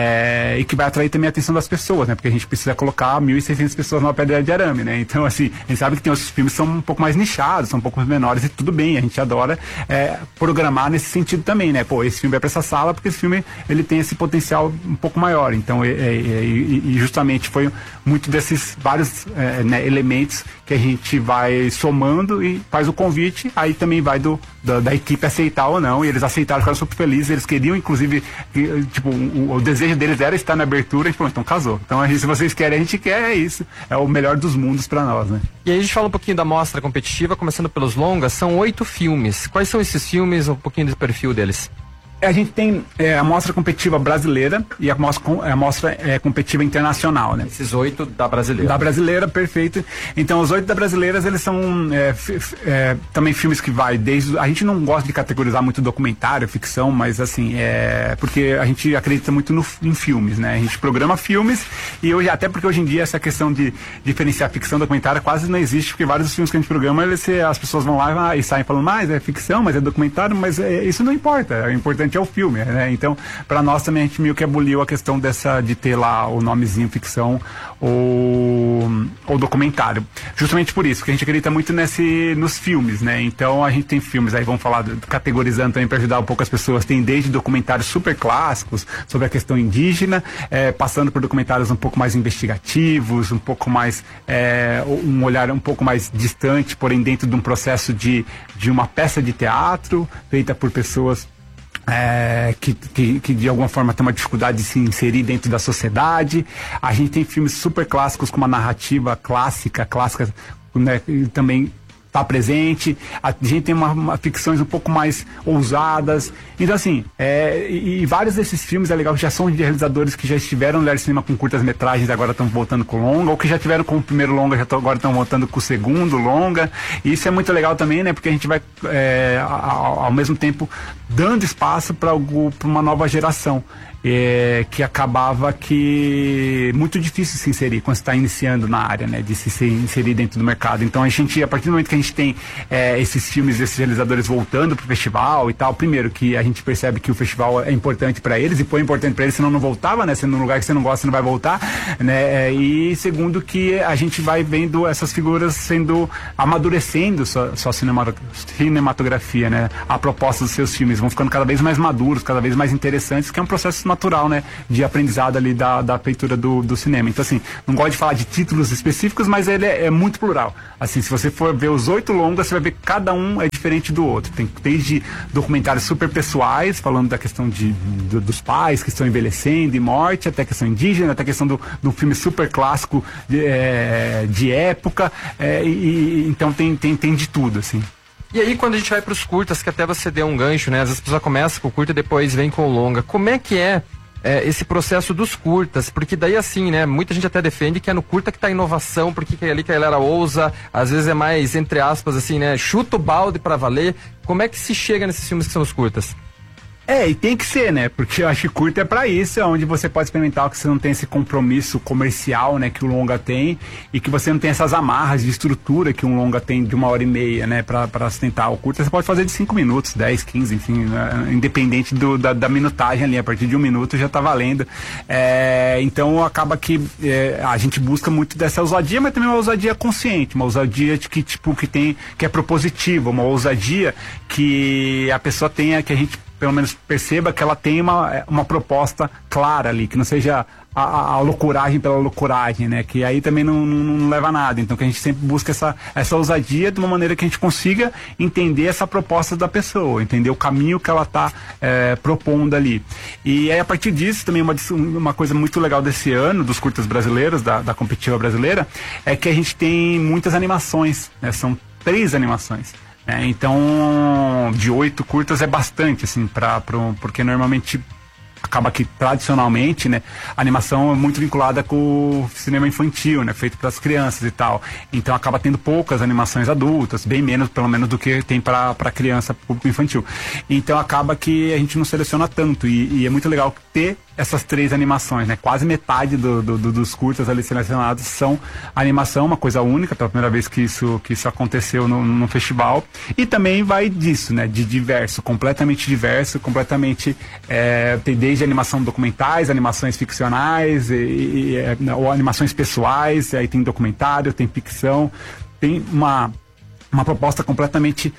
é, e que vai atrair também a atenção das pessoas, né? Porque a gente precisa colocar mil e seiscentas pessoas na Ópera de Arame, né? Então, assim, a gente sabe que tem outros filmes que são um pouco mais nichados, são um pouco menores e tudo bem, a gente adora é, programar nesse sentido também, né? Pô, esse filme é pra essa sala porque esse filme, ele tem esse potencial um pouco maior. Então, é, é, é, e justamente foi muito desses vários é, né, elementos que a gente vai somando e faz o convite, aí também vai do, da, da equipe aceitar ou não, e eles aceitaram, ficaram super felizes, eles queriam inclusive, tipo, o, o desejo deles era estar na abertura, a gente falou, então casou. Então, se vocês querem, a gente quer, é isso. É o melhor dos mundos pra nós, né? E aí a gente fala um pouquinho da mostra competitiva, começando pelos longas, são oito filmes. Quais são esses filmes, um pouquinho do perfil deles? A gente tem é, a mostra competitiva brasileira e a mostra, a mostra é, competitiva internacional, né? Esses oito da brasileira. Da brasileira, perfeito. Então, os oito da brasileiras, eles são é, f, f, é, também filmes que vai desde... A gente não gosta de categorizar muito documentário, ficção, mas assim, é... Porque a gente acredita muito no, em filmes, né? A gente programa filmes e hoje, até porque hoje em dia essa questão de diferenciar ficção e documentário quase não existe, porque vários dos filmes que a gente programa, eles, as pessoas vão lá e saem falando, mas é ficção, mas é documentário, mas é, isso não importa. É importante é o filme, né? Então, para nós também a gente meio que aboliu a questão dessa de ter lá o nomezinho ficção ou, ou documentário. Justamente por isso, que a gente acredita muito nesse, nos filmes, né? Então a gente tem filmes, aí vamos falar, categorizando também para ajudar um pouco as pessoas, tem desde documentários super clássicos sobre a questão indígena, é, passando por documentários um pouco mais investigativos, um pouco mais, é, um olhar um pouco mais distante, porém dentro de um processo de, de uma peça de teatro feita por pessoas É, que, que, que de alguma forma tem uma dificuldade de se inserir dentro da sociedade. A gente tem filmes super clássicos com uma narrativa clássica, clássica, né, e também tá presente, a gente tem uma, uma ficções um pouco mais ousadas, então assim, é, e, e vários desses filmes é legal que já são de realizadores que já estiveram no Olhar de Cinema com curtas metragens, agora estão voltando com longa, ou que já tiveram com o primeiro longa, já tão, agora estão voltando com o segundo longa, e isso é muito legal também, né, porque a gente vai é, ao, ao mesmo tempo dando espaço para uma nova geração. É, que acabava que muito difícil se inserir quando você está iniciando na área, né, de se inserir dentro do mercado. Então a gente, a partir do momento que a gente tem é, esses filmes, esses realizadores voltando pro festival e tal, primeiro que a gente percebe que o festival é importante para eles, e foi importante para eles, senão não voltava, né, sendo um lugar que você não gosta, você não vai voltar, né, e segundo que a gente vai vendo essas figuras sendo, amadurecendo sua, sua cinematografia, né, a proposta dos seus filmes, vão ficando cada vez mais maduros, cada vez mais interessantes, que é um processo natural, né, de aprendizado ali da, da feitura do, do cinema. Então assim, não gosto de falar de títulos específicos, mas ele é, é muito plural. Assim, se você for ver os oito longas, você vai ver que cada um é diferente do outro. Tem desde documentários super pessoais, falando da questão de, de, dos pais que estão envelhecendo e morte, até a questão indígena, até a questão do, do filme super clássico de, é, de época, é, e, então tem, tem, tem de tudo, assim. E aí, quando a gente vai para os curtas, que até você deu um gancho, né? Às vezes a pessoa começa com o curta e depois vem com o longa. Como é que é, é esse processo dos curtas? Porque daí, assim, né? Muita gente até defende que é no curta que tá a inovação, porque é ali que a galera ousa, às vezes é mais, entre aspas, assim, né? Chuta o balde para valer. Como é que se chega nesses filmes que são os curtas? É, e tem que ser, né? Porque eu acho que curta é pra isso, é onde você pode experimentar que você não tem esse compromisso comercial, né, que o longa tem, e que você não tem essas amarras de estrutura que um longa tem de uma hora e meia, né, pra, pra sustentar. O curta você pode fazer de cinco minutos, dez, quinze, enfim, né, independente do, da, da minutagem ali, a partir de um minuto já tá valendo. É, então acaba que é, a gente busca muito dessa ousadia, mas também uma ousadia consciente, uma ousadia de que, tipo, que tem, que é propositiva, uma ousadia que a pessoa tenha, que a gente pelo menos perceba que ela tem uma, uma proposta clara ali, que não seja a, a, a loucuragem pela loucuragem, né? Que aí também não, não, não leva a nada. Então que a gente sempre busca essa, essa ousadia de uma maneira que a gente consiga entender essa proposta da pessoa, entender o caminho que ela está é, propondo ali. E aí a partir disso também uma, uma coisa muito legal desse ano, dos curtas brasileiros, da, da competitiva brasileira, é que a gente tem muitas animações, né? São três animações. É, então, de oito curtas é bastante, assim, pra, pra, porque normalmente acaba que tradicionalmente, né, a animação é muito vinculada com o cinema infantil, né, feito para as crianças e tal. Então acaba tendo poucas animações adultas, bem menos, pelo menos, do que tem para para criança, público infantil. Então acaba que a gente não seleciona tanto e, e é muito legal ter essas três animações, né? Quase metade do, do, do, dos curtas ali selecionados são animação, uma coisa única, pela primeira vez que isso, que isso aconteceu no, no festival. E também vai disso, né? De diverso, completamente diverso, completamente é, tem desde animação documentais, animações ficcionais, e, e, e, ou animações pessoais, aí tem documentário, tem ficção, tem uma uma proposta completamente,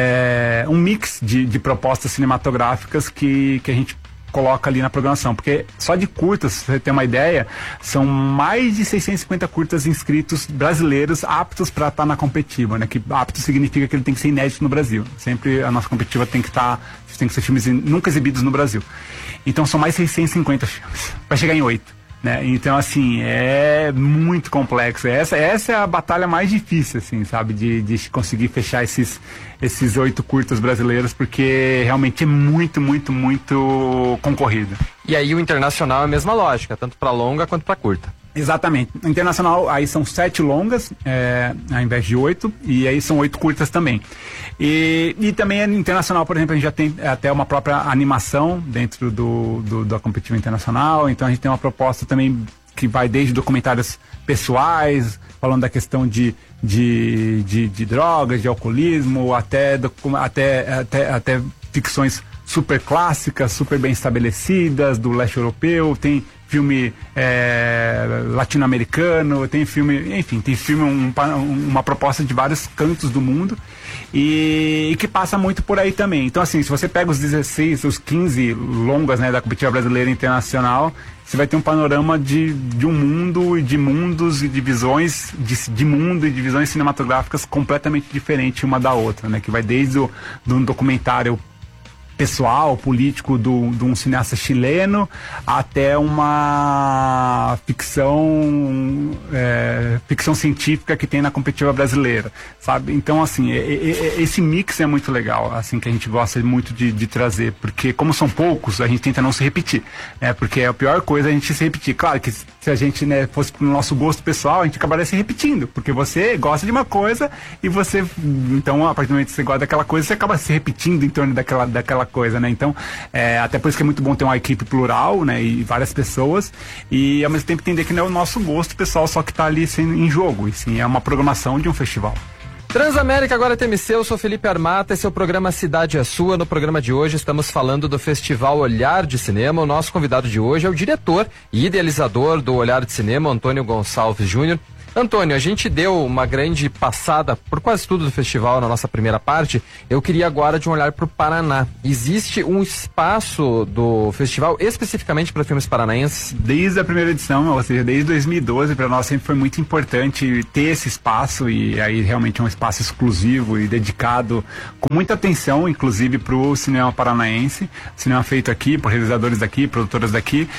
é, um mix de, de propostas cinematográficas que, que a gente coloca ali na programação, porque só de curtas, pra você ter uma ideia, são mais de seiscentos e cinquenta curtas inscritos brasileiros aptos para estar tá na competitiva, né? Que apto significa que ele tem que ser inédito no Brasil. Sempre a nossa competitiva tem que estar, tá, tem que ser filmes nunca exibidos no Brasil. Então são mais seiscentos e cinquenta filmes para chegar em oito. Né? Então, assim, é muito complexo. Essa, essa é a batalha mais difícil, assim, sabe? De, de conseguir fechar esses, esses oito curtas brasileiros, porque realmente é muito, muito, muito concorrido. E aí o internacional é a mesma lógica, tanto para longa quanto para curta. Exatamente. O internacional, aí são sete longas, é, ao invés de oito, e aí são oito curtas também. E, e também internacional, por exemplo, a gente já tem até uma própria animação dentro do, do, da competitiva internacional, então a gente tem uma proposta também que vai desde documentários pessoais, falando da questão de, de, de, de drogas, de alcoolismo, até, até, até, até ficções super clássicas, super bem estabelecidas, do leste europeu, tem filme é, latino-americano, tem filme, enfim, tem filme, um, uma proposta de vários cantos do mundo e, e que passa muito por aí também. Então, assim, se você pega os dezesseis, os quinze longas, né, da competitiva brasileira internacional, você vai ter um panorama de, de um mundo e de mundos e de visões de, de mundo e de visões cinematográficas completamente diferentes uma da outra, né, que vai desde o do documentário pessoal, político do, de um cineasta chileno, até uma ficção é, ficção científica que tem na competitiva brasileira, sabe? Então, assim, é, é, esse mix é muito legal, assim, que a gente gosta muito de, de trazer, porque como são poucos, a gente tenta não se repetir, né? Porque a pior coisa é a gente se repetir. Claro que se a gente, né, fosse pro nosso gosto pessoal, a gente acabaria se repetindo, porque você gosta de uma coisa e você, então, a partir do momento que você gosta daquela coisa, você acaba se repetindo em torno daquela, daquela coisa, né? Então, é, até por isso que é muito bom ter uma equipe plural, né? E várias pessoas, e ao mesmo tempo entender que não é o nosso gosto pessoal só que tá ali assim, em jogo, e sim, é uma programação de um festival. Transamérica, agora T M C, eu sou Felipe Armata, esse é o programa Cidade é Sua. No programa de hoje estamos falando do Festival Olhar de Cinema. O nosso convidado de hoje é o diretor e idealizador do Olhar de Cinema, Antônio Gonçalves Júnior. Antônio, a gente deu uma grande passada por quase tudo do festival na nossa primeira parte. Eu queria agora de um olhar para o Paraná. Existe um espaço do festival especificamente para filmes paranaenses? Desde a primeira edição, ou seja, desde dois mil e doze, para nós sempre foi muito importante ter esse espaço, e aí realmente é um espaço exclusivo e dedicado com muita atenção, inclusive para o cinema paranaense, cinema feito aqui por realizadores daqui, produtoras daqui,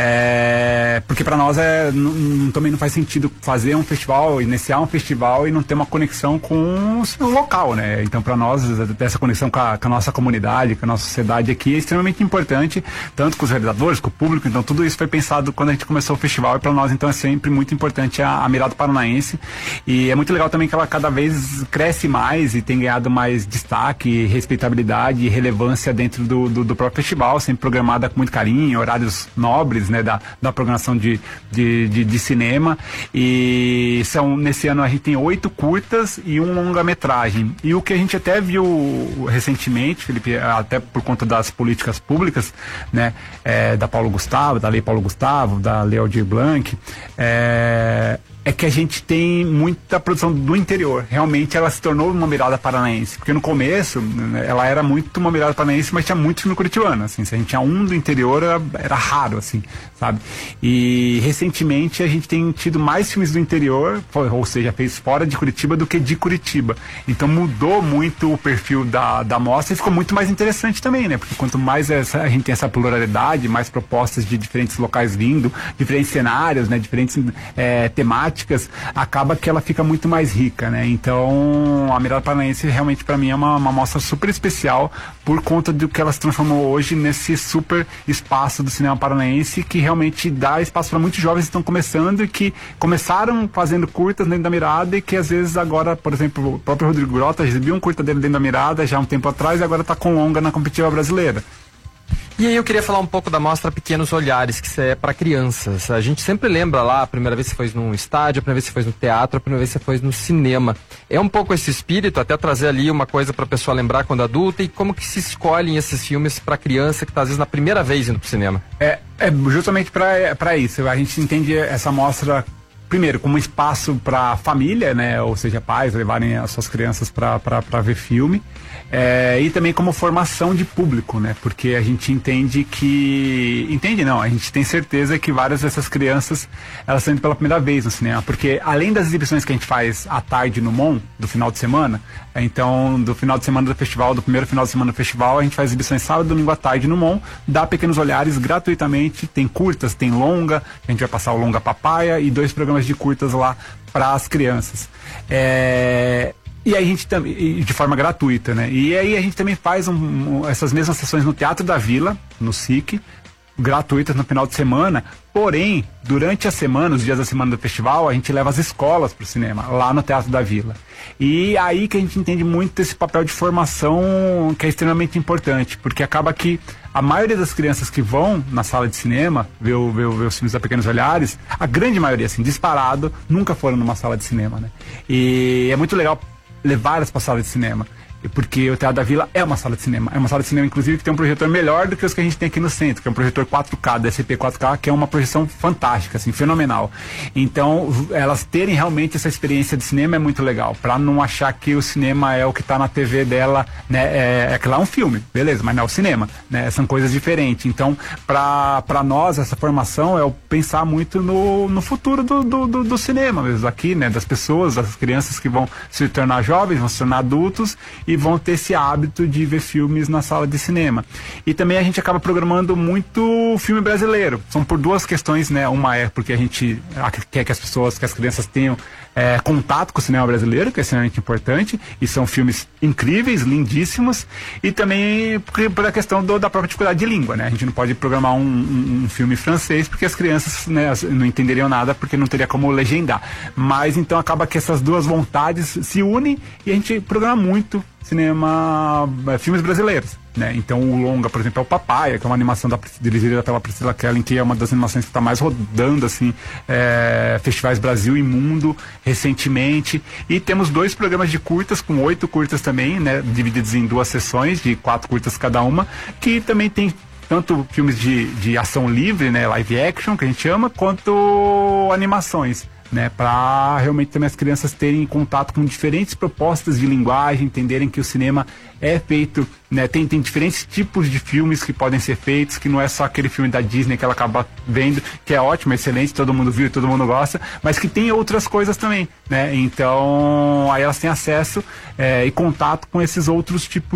é... porque para nós é, não, também não faz sentido fazer um festival, iniciar um festival e não ter uma conexão com o local, né? Então, para nós, essa conexão com a, com a nossa comunidade, com a nossa sociedade aqui é extremamente importante, tanto com os realizadores, com o público. Então, tudo isso foi pensado quando a gente começou o festival, e para nós, então, é sempre muito importante a, a mirada paranaense. E é muito legal também que ela cada vez cresce mais e tem ganhado mais destaque, respeitabilidade e relevância dentro do, do, do próprio festival, sempre programada com muito carinho, horários nobres, né, da, da programação de, de, de, de cinema. E E são, nesse ano a gente tem oito curtas e um longa-metragem. E o que a gente até viu recentemente, Felipe, até por conta das políticas públicas, né, é, da Paulo Gustavo, da Lei Paulo Gustavo, da Lei Aldir Blanc, é, é que a gente tem muita produção do interior. Realmente ela se tornou uma mirada paranaense, porque no começo, né, ela era muito uma mirada paranaense, mas tinha muito filme curitibano, assim, se a gente tinha um do interior era, era raro, assim, sabe? E recentemente a gente tem tido mais filmes do interior, ou seja, fez fora de Curitiba do que de Curitiba. Então mudou muito o perfil da, da mostra e ficou muito mais interessante também, né? Porque quanto mais essa, a gente tem essa pluralidade, mais propostas de diferentes locais vindo, diferentes cenários, né? Diferentes é, temáticas, acaba que ela fica muito mais rica, né? Então, a Mirada Paranaense realmente para mim é uma, uma mostra super especial por conta do que ela se transformou hoje nesse super espaço do cinema paranaense, que realmente dá espaço para muitos jovens que estão começando e que começaram fazendo curtas dentro da Mirada e que às vezes agora, por exemplo, o próprio Rodrigo Grota recebeu um curta dele dentro da Mirada já há um tempo atrás e agora está com longa na competitiva brasileira. E aí eu queria falar um pouco da mostra Pequenos Olhares, que é para crianças. A gente sempre lembra lá, a primeira vez que você foi num estádio, a primeira vez que você foi no teatro, a primeira vez que você foi no cinema. É um pouco esse espírito, até trazer ali uma coisa para a pessoa lembrar quando adulta, e como que se escolhem esses filmes para criança que está às vezes na primeira vez indo pro cinema. É, é justamente para isso. A gente entende essa mostra primeiro como um espaço para família, né, ou seja, pais levarem as suas crianças para ver filme, é, e também como formação de público, né, porque a gente entende que, entende não, a gente tem certeza que várias dessas crianças, elas estão indo pela primeira vez no cinema, porque além das exibições que a gente faz à tarde no M O N, do final de semana, então do final de semana do festival, do primeiro final de semana do festival, a gente faz exibições sábado e domingo à tarde no M O N, dá Pequenos Olhares gratuitamente, tem curtas, tem longa, a gente vai passar o longa Papaya e dois programas de curtas lá para as crianças. É... E aí a gente também, de forma gratuita, né? E aí a gente também faz um, um, essas mesmas sessões no Teatro da Vila, no S I C, gratuitas no final de semana. Porém, durante a semana, os dias da semana do festival, a gente leva as escolas para o cinema, lá no Teatro da Vila. E aí que a gente entende muito esse papel de formação que é extremamente importante, porque acaba que a maioria das crianças que vão na sala de cinema ver, ver, ver os filmes da Pequenos Olhares, a grande maioria, assim, disparado, nunca foram numa sala de cinema, né? E é muito legal levar elas para a sala de cinema, porque o Teatro da Vila é uma sala de cinema, é uma sala de cinema inclusive que tem um projetor melhor do que os que a gente tem aqui no centro, que é um projetor quatro K, D C P quatro K, que é uma projeção fantástica, assim, fenomenal. Então, elas terem realmente essa experiência de cinema é muito legal, para não achar que o cinema é o que está na T V dela, né, é, é que lá é um filme, beleza, mas não é o cinema, né, são coisas diferentes. Então, para nós, essa formação é o pensar muito no, no futuro do, do, do, do cinema mesmo, aqui, né, das pessoas, das crianças que vão se tornar jovens, vão se tornar adultos, e e vão ter esse hábito de ver filmes na sala de cinema. E também a gente acaba programando muito filme brasileiro. São por duas questões, né? Uma é porque a gente quer que as pessoas, que as crianças tenham é, contato com o cinema brasileiro, que é extremamente importante, e são filmes incríveis, lindíssimos, e também pela questão do, da própria dificuldade de língua, né? A gente não pode programar um, um, um filme francês porque as crianças, né, não entenderiam nada, porque não teria como legendar. Mas então acaba que essas duas vontades se unem e a gente programa muito cinema, filmes brasileiros, né? Então o longa, por exemplo, é o Papaya, que é uma animação da, dirigida pela Priscila Kellen, que é uma das animações que está mais rodando, assim, é, festivais Brasil e Mundo, recentemente. E temos dois programas de curtas, com oito curtas também, né? Divididos em duas sessões, de quatro curtas cada uma, que também tem tanto filmes de, de ação livre, né? Live action, que a gente chama, quanto animações, né, para realmente também as crianças terem contato com diferentes propostas de linguagem, entenderem que o cinema é feito, né, tem, tem diferentes tipos de filmes que podem ser feitos, que não é só aquele filme da Disney que ela acaba vendo, que é ótimo, excelente, todo mundo viu e todo mundo gosta, mas que tem outras coisas também, né? Então aí elas têm acesso é, e contato com esses outros tipos